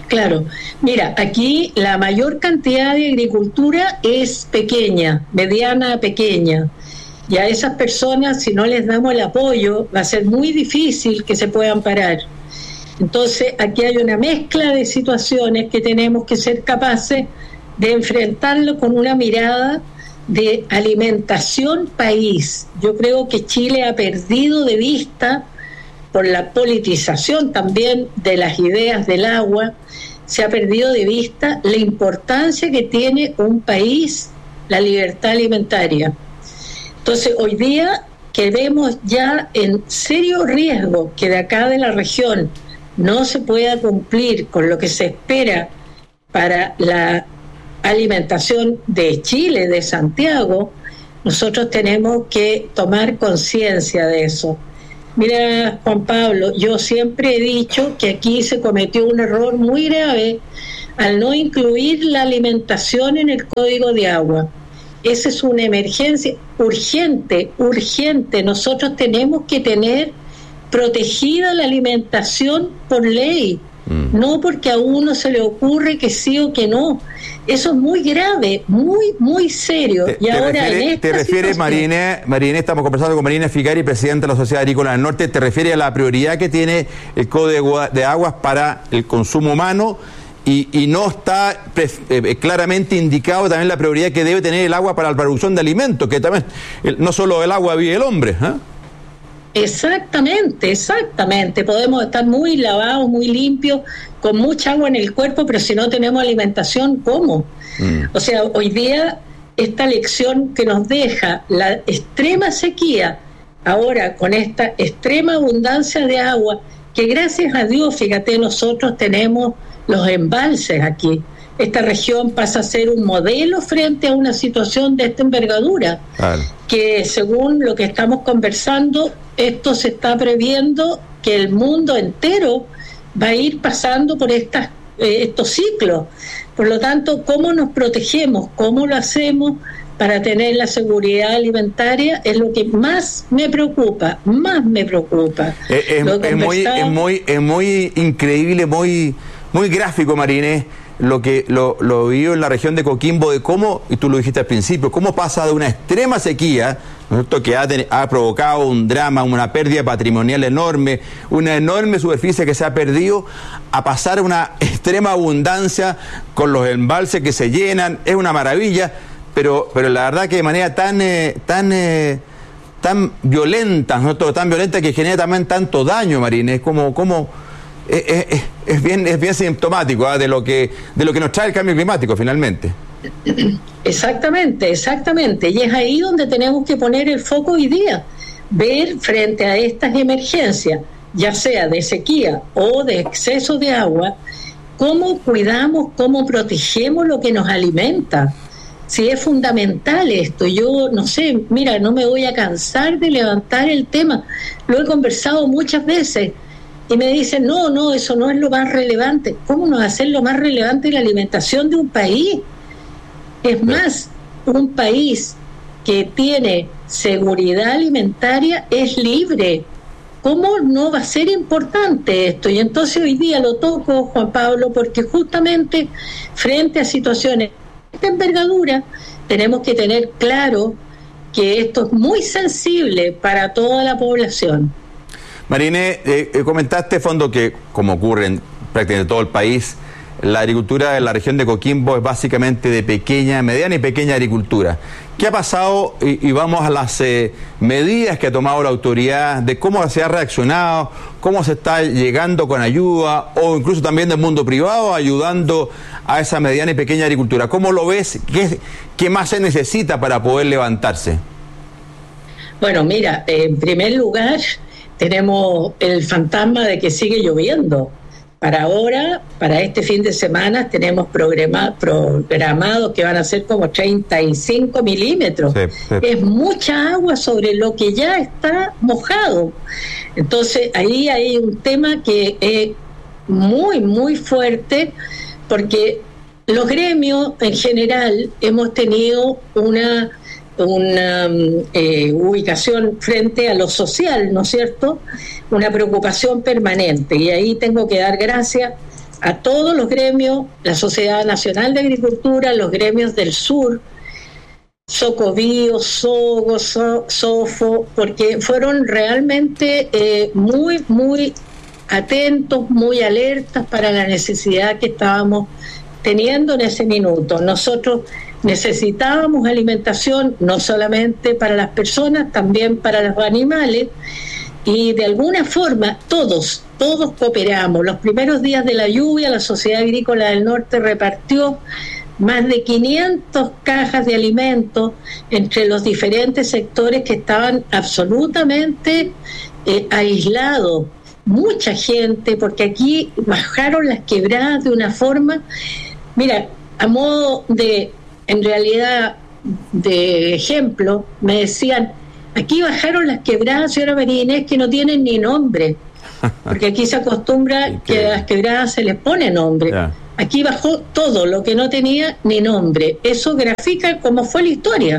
Claro, mira, aquí la mayor cantidad de agricultura es pequeña, mediana, pequeña. Y a esas personas, si no les damos el apoyo, va a ser muy difícil que se puedan parar. Entonces, aquí hay una mezcla de situaciones que tenemos que ser capaces de enfrentarlo con una mirada de alimentación país. Yo creo que Chile ha perdido de vista, por la politización también de las ideas del agua, se ha perdido de vista la importancia que tiene un país, la libertad alimentaria. Entonces, hoy día que vemos ya en serio riesgo que de acá de la región no se pueda cumplir con lo que se espera para la alimentación de Chile, de Santiago, nosotros tenemos que tomar conciencia de eso. Mira, Juan Pablo, yo siempre he dicho que aquí se cometió un error muy grave al no incluir la alimentación en el Código de Agua. Esa es una emergencia urgente, urgente. Nosotros tenemos que tener protegida la alimentación por ley, mm. no porque a uno se le ocurre que sí o que no. Eso es muy grave, muy, muy serio. Te, y ahora te refieres, en esta te refieres Marina, Marina, estamos conversando con Marina Ficari, presidenta de la Sociedad Agrícola del Norte, ¿te refieres a la prioridad que tiene el Código de Aguas para el consumo humano? Y, y no está eh, claramente indicado también la prioridad que debe tener el agua para la producción de alimentos, que también el, no solo el agua vive el hombre, ¿eh? Exactamente, exactamente. Podemos estar muy lavados, muy limpios, con mucha agua en el cuerpo, pero si no tenemos alimentación, ¿cómo? Mm. O sea, hoy día esta lección que nos deja la extrema sequía, ahora con esta extrema abundancia de agua, que gracias a Dios, fíjate, nosotros tenemos los embalses aquí. Esta región pasa a ser un modelo frente a una situación de esta envergadura, vale. que según lo que estamos conversando, esto se está previendo que el mundo entero va a ir pasando por estas, eh, estos ciclos. Por lo tanto, ¿cómo nos protegemos? ¿Cómo lo hacemos para tener la seguridad alimentaria? Es lo que más me preocupa, más me preocupa. Es, es, es, muy, es, muy, es muy increíble, muy... Muy gráfico, Marinés, lo que lo, lo vivió en la región de Coquimbo, de cómo, y tú lo dijiste al principio, cómo pasa de una extrema sequía, ¿no es cierto?, que ha, ha provocado un drama, una pérdida patrimonial enorme, una enorme superficie que se ha perdido, a pasar a una extrema abundancia con los embalses que se llenan. Es una maravilla, pero, pero la verdad que de manera tan, eh, tan, eh, tan violenta, ¿no? tan violenta que genera también tanto daño, Marinés, como... como Es, es, es bien es bien sintomático ¿eh? de lo que de lo que nos trae el cambio climático finalmente. Exactamente, exactamente. Y es ahí donde tenemos que poner el foco hoy día, ver frente a estas emergencias, ya sea de sequía o de exceso de agua, cómo cuidamos, cómo protegemos lo que nos alimenta. Si es fundamental esto, yo no sé, mira, no me voy a cansar de levantar el tema, lo he conversado muchas veces. Y me dicen, no, no, eso no es lo más relevante. ¿Cómo no va a ser lo más relevante la alimentación de un país? Es más, un país que tiene seguridad alimentaria es libre. ¿Cómo no va a ser importante esto? Y entonces hoy día lo toco, Juan Pablo, porque justamente frente a situaciones de esta envergadura, tenemos que tener claro que esto es muy sensible para toda la población. Marine, eh, eh, comentaste, fondo, que como ocurre en prácticamente todo el país, la agricultura en la región de Coquimbo es básicamente de pequeña, mediana y pequeña agricultura. ¿Qué ha pasado? Y, y vamos a las eh, medidas que ha tomado la autoridad, de cómo se ha reaccionado, cómo se está llegando con ayuda, o incluso también del mundo privado, ayudando a esa mediana y pequeña agricultura. ¿Cómo lo ves? ¿Qué, qué más se necesita para poder levantarse? Bueno, mira, en primer lugar, tenemos el fantasma de que sigue lloviendo. Para ahora, para este fin de semana, tenemos programa, programados que van a ser como treinta y cinco milímetros. Sí, sí. Es mucha agua sobre lo que ya está mojado. Entonces, ahí hay un tema que es muy, muy fuerte, porque los gremios en general hemos tenido una... una eh, ubicación frente a lo social, ¿no es cierto? Una preocupación permanente, y ahí tengo que dar gracias a todos los gremios, la Sociedad Nacional de Agricultura, los gremios del sur, Socobío, Sogo, so, Sofo, porque fueron realmente eh, muy, muy atentos, muy alertas para la necesidad que estábamos teniendo en ese minuto. Nosotros necesitábamos alimentación no solamente para las personas, también para los animales, y de alguna forma todos, todos cooperamos. Los primeros días de la lluvia, la Sociedad Agrícola del Norte repartió más de quinientas cajas de alimentos entre los diferentes sectores que estaban absolutamente eh, aislados. Mucha gente, porque aquí bajaron las quebradas de una forma, mira, a modo de, en realidad, de ejemplo, me decían, aquí bajaron las quebradas, señora María Inés, que no tienen ni nombre, porque aquí se acostumbra que a las quebradas se les pone nombre. Yeah. Aquí bajó todo lo que no tenía ni nombre. Eso grafica cómo fue la historia.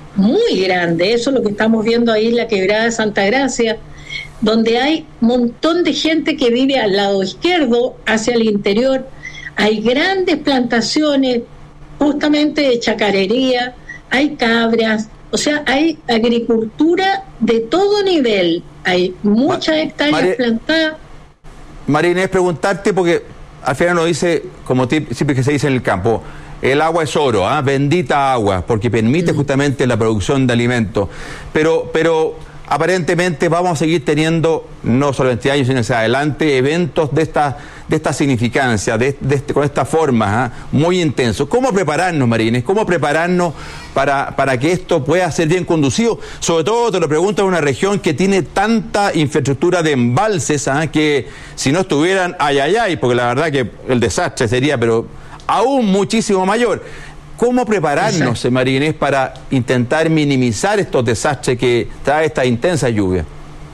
Muy grande. Eso es lo que estamos viendo ahí en la quebrada de Santa Gracia, donde hay un montón de gente que vive al lado izquierdo, hacia el interior. Hay grandes plantaciones, justamente de chacarería, hay cabras, o sea, hay agricultura de todo nivel. Hay muchas Ma- hectáreas María, plantadas. María Inés, preguntarte, porque al final nos dice, como siempre que se dice en el campo, el agua es oro, ¿eh? Bendita agua, porque permite mm. justamente la producción de alimentos. Pero, pero aparentemente vamos a seguir teniendo, no solo veinte años, sino hacia adelante, eventos de esta, de esta significancia, de, de este, con esta forma, ¿eh? Muy intensos. ¿Cómo prepararnos, Marines? ¿Cómo prepararnos para, para que esto pueda ser bien conducido? Sobre todo te lo pregunto en una región que tiene tanta infraestructura de embalses, ¿eh? Que si no estuvieran, ay, ay, ay, porque la verdad que el desastre sería, pero aún muchísimo mayor. ¿Cómo prepararnos, María Inés, para intentar minimizar estos desastres que trae esta intensa lluvia?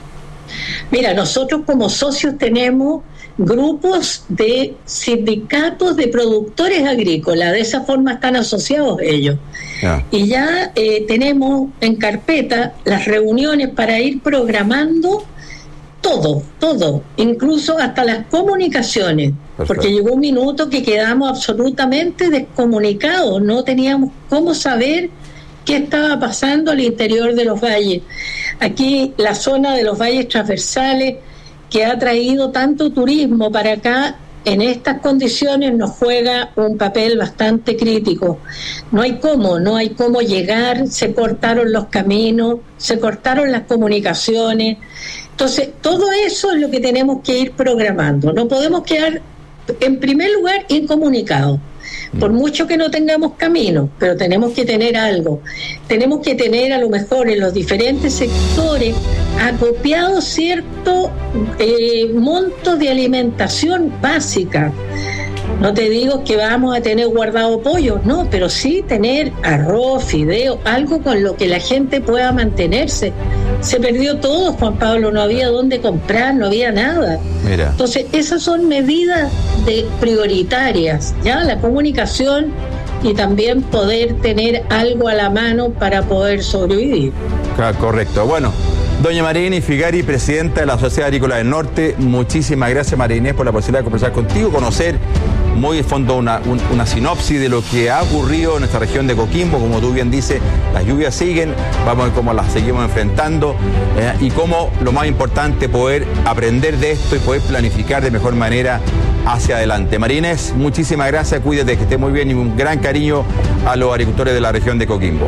Mira, nosotros como socios tenemos grupos de sindicatos de productores agrícolas, de esa forma están asociados ellos. Yeah. Y ya eh, tenemos en carpeta las reuniones para ir programando todo, todo, incluso hasta las comunicaciones. Perfecto. Porque llegó un minuto que quedamos absolutamente descomunicados, no teníamos cómo saber qué estaba pasando al interior de los valles. Aquí la zona de los valles transversales, que ha traído tanto turismo para acá, en estas condiciones nos juega un papel bastante crítico. No hay cómo, no hay cómo llegar, se cortaron los caminos, se cortaron las comunicaciones. Entonces, todo eso es lo que tenemos que ir programando. No podemos quedar, en primer lugar, incomunicados. Por mucho que no tengamos camino, pero tenemos que tener algo. Tenemos que tener a lo mejor en los diferentes sectores acopiado cierto eh, monto de alimentación básica. No te digo que vamos a tener guardado pollo, no, pero sí tener arroz, fideo, algo con lo que la gente pueda mantenerse. Se perdió todo, Juan Pablo, no había dónde comprar, no había nada. Mira. Entonces, esas son medidas de prioritarias, ya la comunicación y también poder tener algo a la mano para poder sobrevivir. Ah, correcto. Bueno, doña María Inés Figari, presidenta de la Sociedad Agrícola del Norte, muchísimas gracias, María Inés, por la posibilidad de conversar contigo, conocer muy de fondo una, un, una sinopsis de lo que ha ocurrido en nuestra región de Coquimbo. Como tú bien dices, las lluvias siguen, vamos a ver cómo las seguimos enfrentando eh, y cómo, lo más importante, poder aprender de esto y poder planificar de mejor manera hacia adelante. María Inés, muchísimas gracias, cuídate, que esté muy bien y un gran cariño a los agricultores de la región de Coquimbo.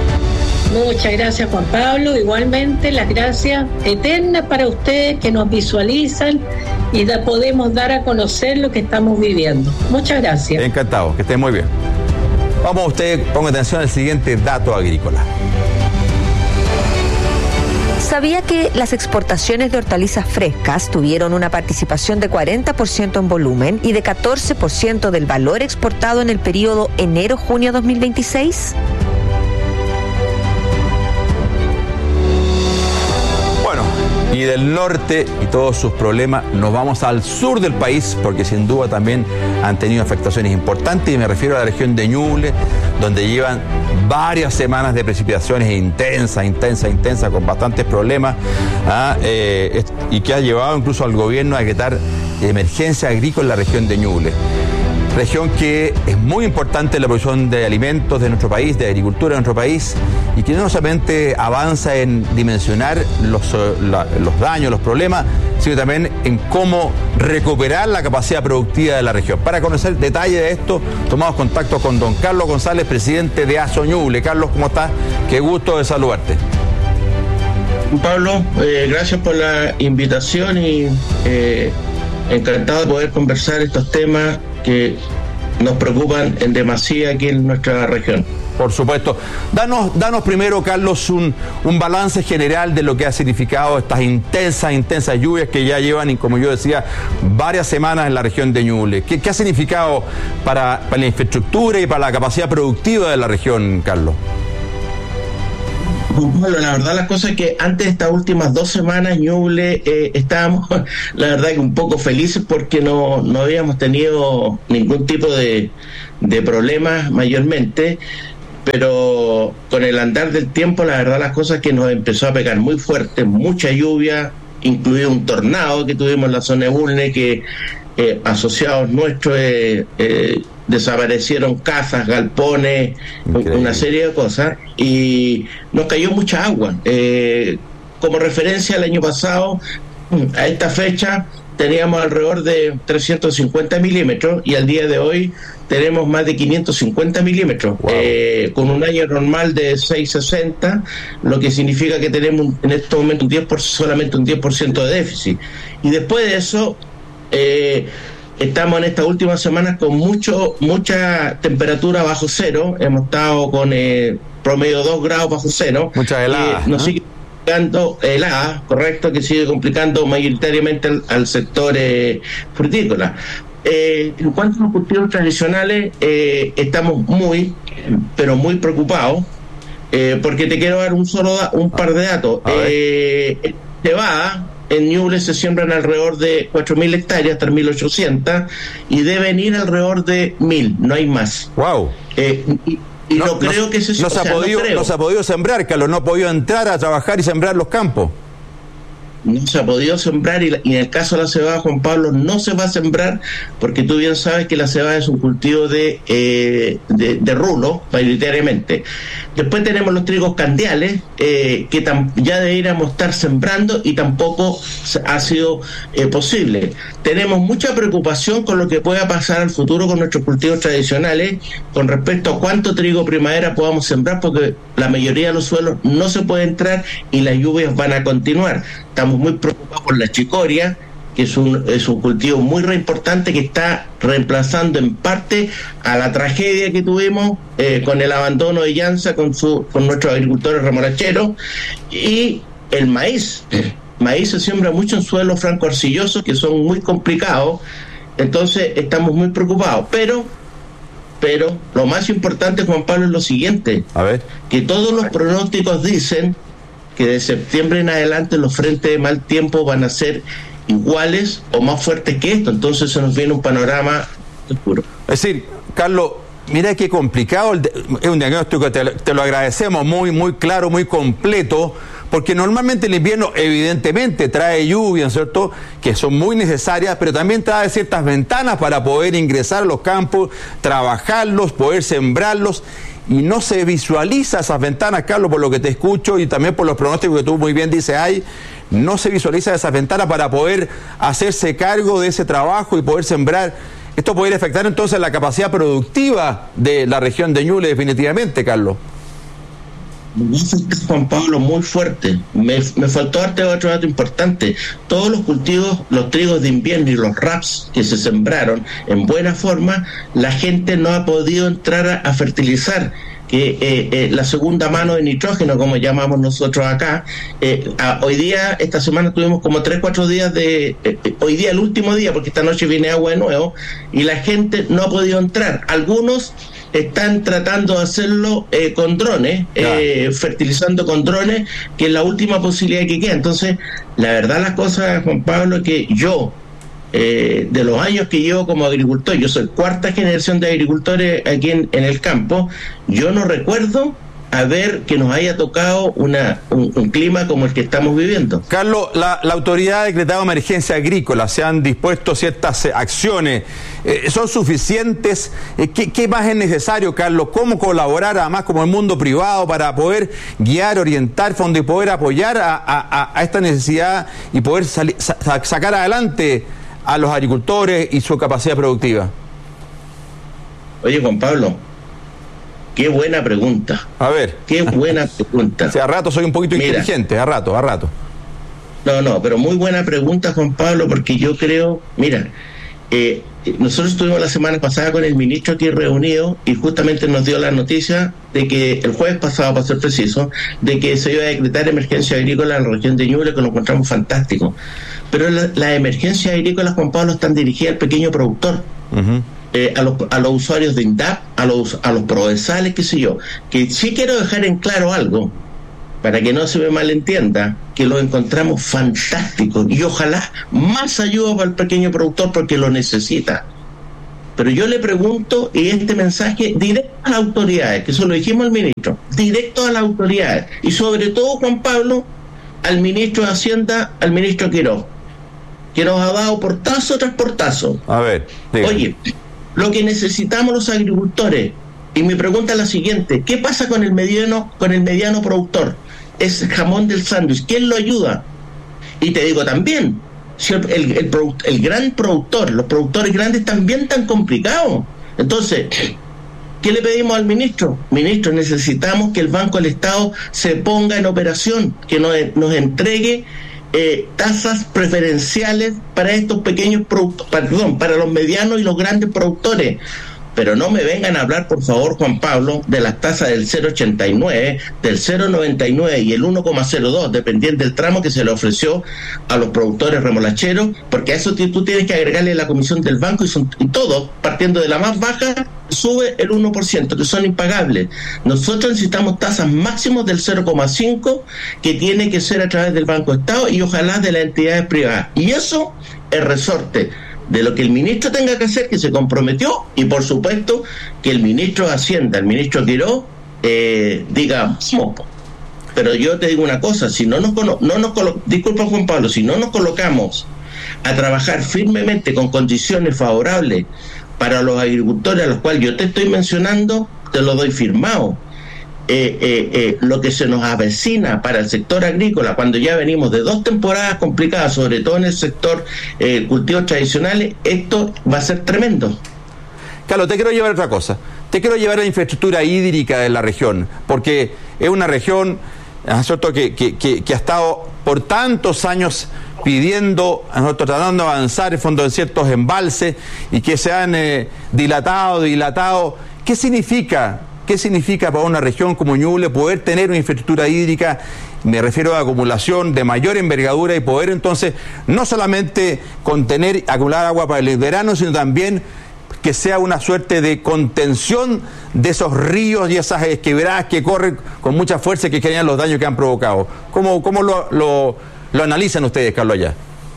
Muchas gracias, Juan Pablo. Igualmente, las gracias eternas para ustedes que nos visualizan y da, podemos dar a conocer lo que estamos viviendo. Muchas gracias. Encantado, que estén muy bien. Vamos, usted ponga atención al siguiente dato agrícola. ¿Sabía que las exportaciones de hortalizas frescas tuvieron una participación de cuarenta por ciento en volumen y de catorce por ciento del valor exportado en el periodo enero-junio dos mil veintiséis? Y del norte y todos sus problemas nos vamos al sur del país, porque sin duda también han tenido afectaciones importantes, y me refiero a la región de Ñuble, donde llevan varias semanas de precipitaciones intensas, intensas, intensas, con bastantes problemas, ¿ah? eh, y que ha llevado incluso al gobierno a decretar de emergencia agrícola en la región de Ñuble. Región que es muy importante en la producción de alimentos de nuestro país, de agricultura de nuestro país, y que no solamente avanza en dimensionar los, la, los daños, los problemas, sino también en cómo recuperar la capacidad productiva de la región. Para conocer detalles de esto, tomamos contacto con don Carlos González, presidente de ASO Ñuble. Carlos, ¿cómo estás? Qué gusto de saludarte. Pablo, eh, gracias por la invitación y eh, encantado de poder conversar estos temas que nos preocupan en demasía aquí en nuestra región. Por supuesto. Danos, danos primero, Carlos, un, un balance general de lo que ha significado estas intensas, intensas lluvias que ya llevan, y como yo decía, varias semanas en la región de Ñuble. ¿Qué, qué ha significado para, para la infraestructura y para la capacidad productiva de la región, Carlos? Bueno, la verdad las cosas es que antes de estas últimas dos semanas Ñuble eh, estábamos, la verdad que un poco felices porque no, no habíamos tenido ningún tipo de, de problemas mayormente, pero con el andar del tiempo la verdad las cosas es que nos empezó a pegar muy fuerte, mucha lluvia, incluido un tornado que tuvimos en la zona de Bulne, que eh, asociados nuestros eh, eh, desaparecieron casas, galpones, Increíble. Una serie de cosas, y nos cayó mucha agua. Eh, como referencia, el año pasado, a esta fecha, teníamos alrededor de trescientos cincuenta milímetros y al día de hoy tenemos más de quinientos cincuenta milímetros, wow. eh, con un año normal de seiscientos sesenta, lo que significa que tenemos en este momento un diez por ciento, solamente un diez por ciento de déficit. Y después de eso, eh, estamos en estas últimas semanas con mucho mucha temperatura bajo cero. Hemos estado con eh, promedio dos grados bajo cero. Mucha helada. Eh, nos ¿no? sigue complicando helada, correcto, que sigue complicando mayoritariamente al, al sector eh, frutícola. Eh, en cuanto a los cultivos tradicionales, eh, estamos muy, pero muy preocupados, eh, porque te quiero dar un solo da, un par de datos. Eh, cebada en Ñuble se siembran alrededor de cuatro mil hectáreas, tres mil ochocientas, y deben ir alrededor de mil, no hay más. Wow. Eh, y, y no, no creo no, que se no se, ha sea, podido, no, no se ha podido sembrar, Carlos, no ha podido entrar a trabajar y sembrar los campos. No se ha podido sembrar, y, la, y en el caso de la cebada, Juan Pablo, no se va a sembrar porque tú bien sabes que la cebada es un cultivo de, eh, de, de rulo, mayoritariamente. Después tenemos los trigos candiales, eh, que tam, ya deberíamos estar sembrando y tampoco ha sido eh, posible. Tenemos mucha preocupación con lo que pueda pasar al futuro con nuestros cultivos tradicionales, con respecto a cuánto trigo primavera podamos sembrar, porque la mayoría de los suelos no se puede entrar y las lluvias van a continuar. Estamos muy preocupados por la chicoria, que es un, es un cultivo muy re importante que está reemplazando en parte a la tragedia que tuvimos eh, con el abandono de Llanza con, su, con nuestros agricultores remolacheros, y el maíz. El maíz se siembra mucho en suelos franco-arcillosos que son muy complicados, entonces estamos muy preocupados. Pero, pero lo más importante, Juan Pablo, es lo siguiente: a ver, que todos los pronósticos dicen que de septiembre en adelante los frentes de mal tiempo van a ser iguales o más fuertes que esto, entonces se nos viene un panorama oscuro. Es decir, Carlos, mira qué complicado, es un diagnóstico que te, te lo agradecemos, muy, muy claro, muy completo, porque normalmente el invierno evidentemente trae lluvia, ¿cierto?, que son muy necesarias, pero también trae ciertas ventanas para poder ingresar a los campos, trabajarlos, poder sembrarlos, y no se visualiza esas ventanas, Carlos, por lo que te escucho y también por los pronósticos que tú muy bien dices, hay, no se visualiza esas ventanas para poder hacerse cargo de ese trabajo y poder sembrar. Esto podría afectar entonces la capacidad productiva de la región de Ñuble definitivamente, Carlos. Juan Pablo, muy fuerte. Me, me faltó darte otro dato importante. Todos los cultivos, los trigos de invierno y los raps que se sembraron en buena forma, la gente no ha podido entrar a, a fertilizar. Que eh, eh, la segunda mano de nitrógeno, como llamamos nosotros acá, eh, a, hoy día, esta semana tuvimos como tres, cuatro días de, eh, hoy día el último día, porque esta noche viene agua de nuevo, y la gente no ha podido entrar. Algunos están tratando de hacerlo eh, con drones, eh, fertilizando con drones, que es la última posibilidad que queda. Entonces, la verdad las cosas, Juan Pablo, es que yo, Eh, de los años que llevo como agricultor, yo soy cuarta generación de agricultores aquí en, en el campo, yo no recuerdo a ver que nos haya tocado una, un, un clima como el que estamos viviendo. Carlos, la, la autoridad ha decretado emergencia agrícola, se han dispuesto ciertas eh, acciones, eh, ¿son suficientes? Eh, ¿qué, ¿Qué más es necesario, Carlos? ¿Cómo colaborar además como el mundo privado para poder guiar, orientar fondos y poder apoyar a, a, a esta necesidad y poder salir, sa, sacar adelante a los agricultores y su capacidad productiva? Oye, Juan Pablo, qué buena pregunta. A ver. Qué buena pregunta. O sea, a rato soy un poquito Mira, inteligente, a rato, a rato. No, no, pero muy buena pregunta, Juan Pablo, porque yo creo, mira, eh, nosotros estuvimos la semana pasada con el ministro aquí reunido y justamente nos dio la noticia de que el jueves pasado, para ser preciso, de que se iba a decretar emergencia agrícola en la región de Ñuble, que lo encontramos fantástico. Pero las la emergencias agrícolas, Juan Pablo, están dirigidas al pequeño productor. Uh-huh. Eh, a, los, a los usuarios de INDAP, a los, a los provenzales, qué sé yo, que sí quiero dejar en claro algo, para que no se me malentienda, que lo encontramos fantástico y ojalá más ayuda para el pequeño productor porque lo necesita. Pero yo le pregunto, y este mensaje directo a las autoridades, que eso lo dijimos al ministro, directo a las autoridades, y sobre todo, Juan Pablo, al ministro de Hacienda, al ministro Quiroz, que nos ha dado portazo tras portazo. A ver, dígame. Oye, lo que necesitamos los agricultores, y mi pregunta es la siguiente: ¿qué pasa con el mediano, con el mediano productor? Es jamón del sándwich, ¿quién lo ayuda? Y te digo también, si el, el, el, el gran productor, los productores grandes también están complicados. Entonces, ¿qué le pedimos al ministro? Ministro, necesitamos que el Banco del Estado se ponga en operación, que nos, nos entregue Eh, tasas preferenciales para estos pequeños productores, perdón, para los medianos y los grandes productores. Pero no me vengan a hablar, por favor, Juan Pablo, de las tasas del cero coma ochenta y nueve, del cero coma noventa y nueve y el uno coma cero dos, dependiendo del tramo que se le ofreció a los productores remolacheros, porque a eso tú tienes que agregarle la comisión del banco y, son, y todo, partiendo de la más baja, sube el uno por ciento, que son impagables. Nosotros necesitamos tasas máximas del cero coma cinco, que tiene que ser a través del Banco de Estado y ojalá de las entidades privadas. Y eso es resorte de lo que el ministro tenga que hacer, que se comprometió, y por supuesto que el ministro de Hacienda, el ministro Quiroz, eh, diga, pero yo te digo una cosa, si no nos, no nos colo- disculpa Juan Pablo, si no nos colocamos a trabajar firmemente con condiciones favorables para los agricultores a los cuales yo te estoy mencionando, te lo doy firmado. Eh, eh, eh, lo que se nos avecina para el sector agrícola, cuando ya venimos de dos temporadas complicadas, sobre todo en el sector eh, cultivos tradicionales, esto va a ser tremendo. Carlos, te quiero llevar a otra cosa. Te quiero llevar a la infraestructura hídrica de la región, porque es una región, ¿cierto?, que, que, que, que ha estado por tantos años pidiendo, nosotros tratando de avanzar en fondo en ciertos embalses y que se han eh, dilatado, dilatado. ¿Qué significa? ¿Qué significa para una región como Ñuble poder tener una infraestructura hídrica? Me refiero a acumulación de mayor envergadura y poder entonces no solamente contener, acumular agua para el verano, sino también que sea una suerte de contención de esos ríos y esas quebradas que corren con mucha fuerza y que generan los daños que han provocado. ¿Cómo, cómo lo, lo, lo analizan ustedes, Carlos, allá?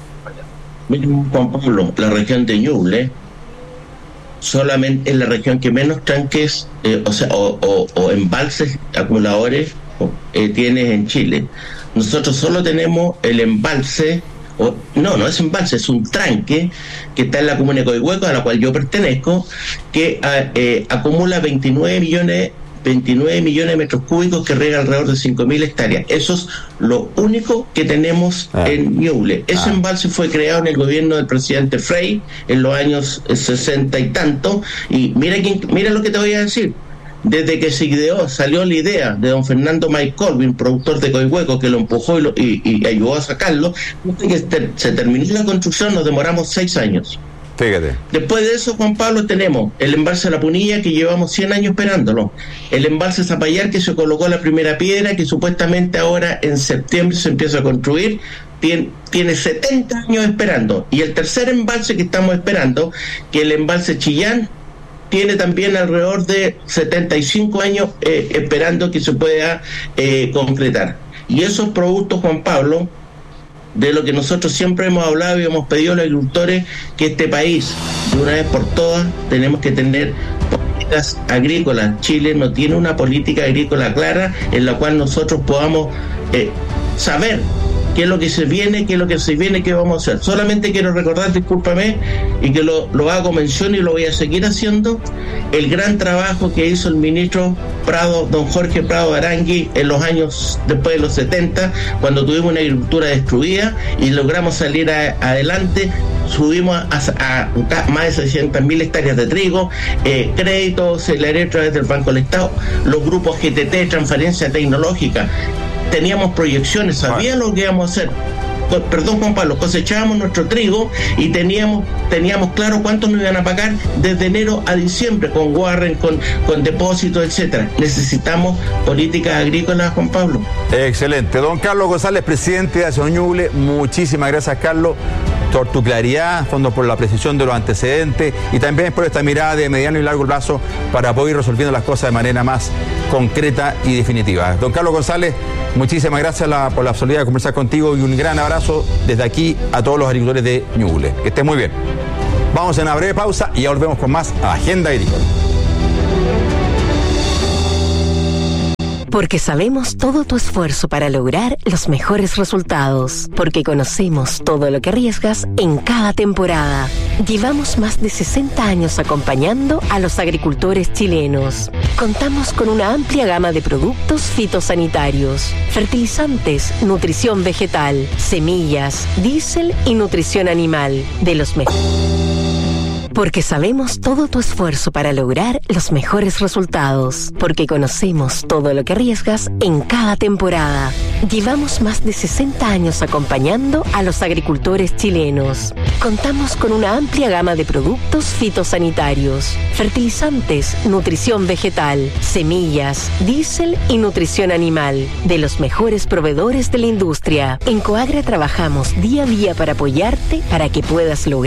Miren, Juan Pablo, la región de Ñuble solamente es la región que menos tanques, eh, o sea, o, o, o embalses acumuladores eh, tiene en Chile. Nosotros solo tenemos el embalse, o, no, no es embalse, es un tranque que está en la comuna de Coihueco, a la cual yo pertenezco, que eh, acumula veintinueve millones de metros cúbicos que riega alrededor de cinco mil hectáreas. Eso es lo único que tenemos ah. en Ñuble. Ese ah. embalse fue creado en el gobierno del presidente Frei en los años sesenta y tanto, y mira, quién, mira lo que te voy a decir. Desde que se ideó, salió la idea de don Fernando May Colvin, productor de Coihueco, que lo empujó y, lo, y, y ayudó a sacarlo, que te, se terminó la construcción, nos demoramos seis años. Fíjate. Después de eso, Juan Pablo, tenemos el embalse La Punilla, que llevamos cien años esperándolo. El embalse Zapallar, que se colocó la primera piedra, que supuestamente ahora en septiembre se empieza a construir. Tiene, tiene setenta años esperando. Y el tercer embalse que estamos esperando, que el embalse Chillán, tiene también alrededor de setenta y cinco años eh, esperando que se pueda eh, concretar. Y esos productos, Juan Pablo, de lo que nosotros siempre hemos hablado y hemos pedido a los agricultores, que este país, de una vez por todas, tenemos que tener políticas agrícolas. Chile no tiene una política agrícola clara en la cual nosotros podamos eh, saber qué es lo que se viene, qué es lo que se viene, qué vamos a hacer. Solamente quiero recordar, discúlpame, y que lo, lo hago mención y lo voy a seguir haciendo, el gran trabajo que hizo el ministro Prado, don Jorge Prado Arangui, en los años después de los setenta, cuando tuvimos una agricultura destruida y logramos salir a, adelante. Subimos a, a, a más de seiscientas mil hectáreas de trigo, eh, créditos se le haría a través del Banco del Estado, los grupos G T T, transferencia tecnológica. Teníamos proyecciones, sabíamos lo que íbamos a hacer. Perdón, Juan Pablo, cosechábamos nuestro trigo y teníamos teníamos claro cuánto nos iban a pagar desde enero a diciembre, con Warren, con, con depósitos, etcétera. Necesitamos políticas agrícolas, Juan Pablo. Excelente. Don Carlos González, presidente de Asociación Ñuble, muchísimas gracias, Carlos, por tu claridad, fondo por la precisión de los antecedentes y también por esta mirada de mediano y largo plazo para poder ir resolviendo las cosas de manera más concreta y definitiva. Don Carlos González, muchísimas gracias la, por la posibilidad de conversar contigo y un gran abrazo desde aquí a todos los agricultores de Ñuble. Que estén muy bien. Vamos a una breve pausa y ya volvemos con más Agenda Agrícola. Porque sabemos todo tu esfuerzo para lograr los mejores resultados. Porque conocemos todo lo que arriesgas en cada temporada. Llevamos más de sesenta años acompañando a los agricultores chilenos. Contamos con una amplia gama de productos fitosanitarios, fertilizantes, nutrición vegetal, semillas, diésel y nutrición animal de los mejores. Porque sabemos todo tu esfuerzo para lograr los mejores resultados. Porque conocemos todo lo que arriesgas en cada temporada. Llevamos más de sesenta años acompañando a los agricultores chilenos. Contamos con una amplia gama de productos fitosanitarios, fertilizantes, nutrición vegetal, semillas, diésel y nutrición animal de los mejores proveedores de la industria. En Coagra trabajamos día a día para apoyarte para que puedas lograr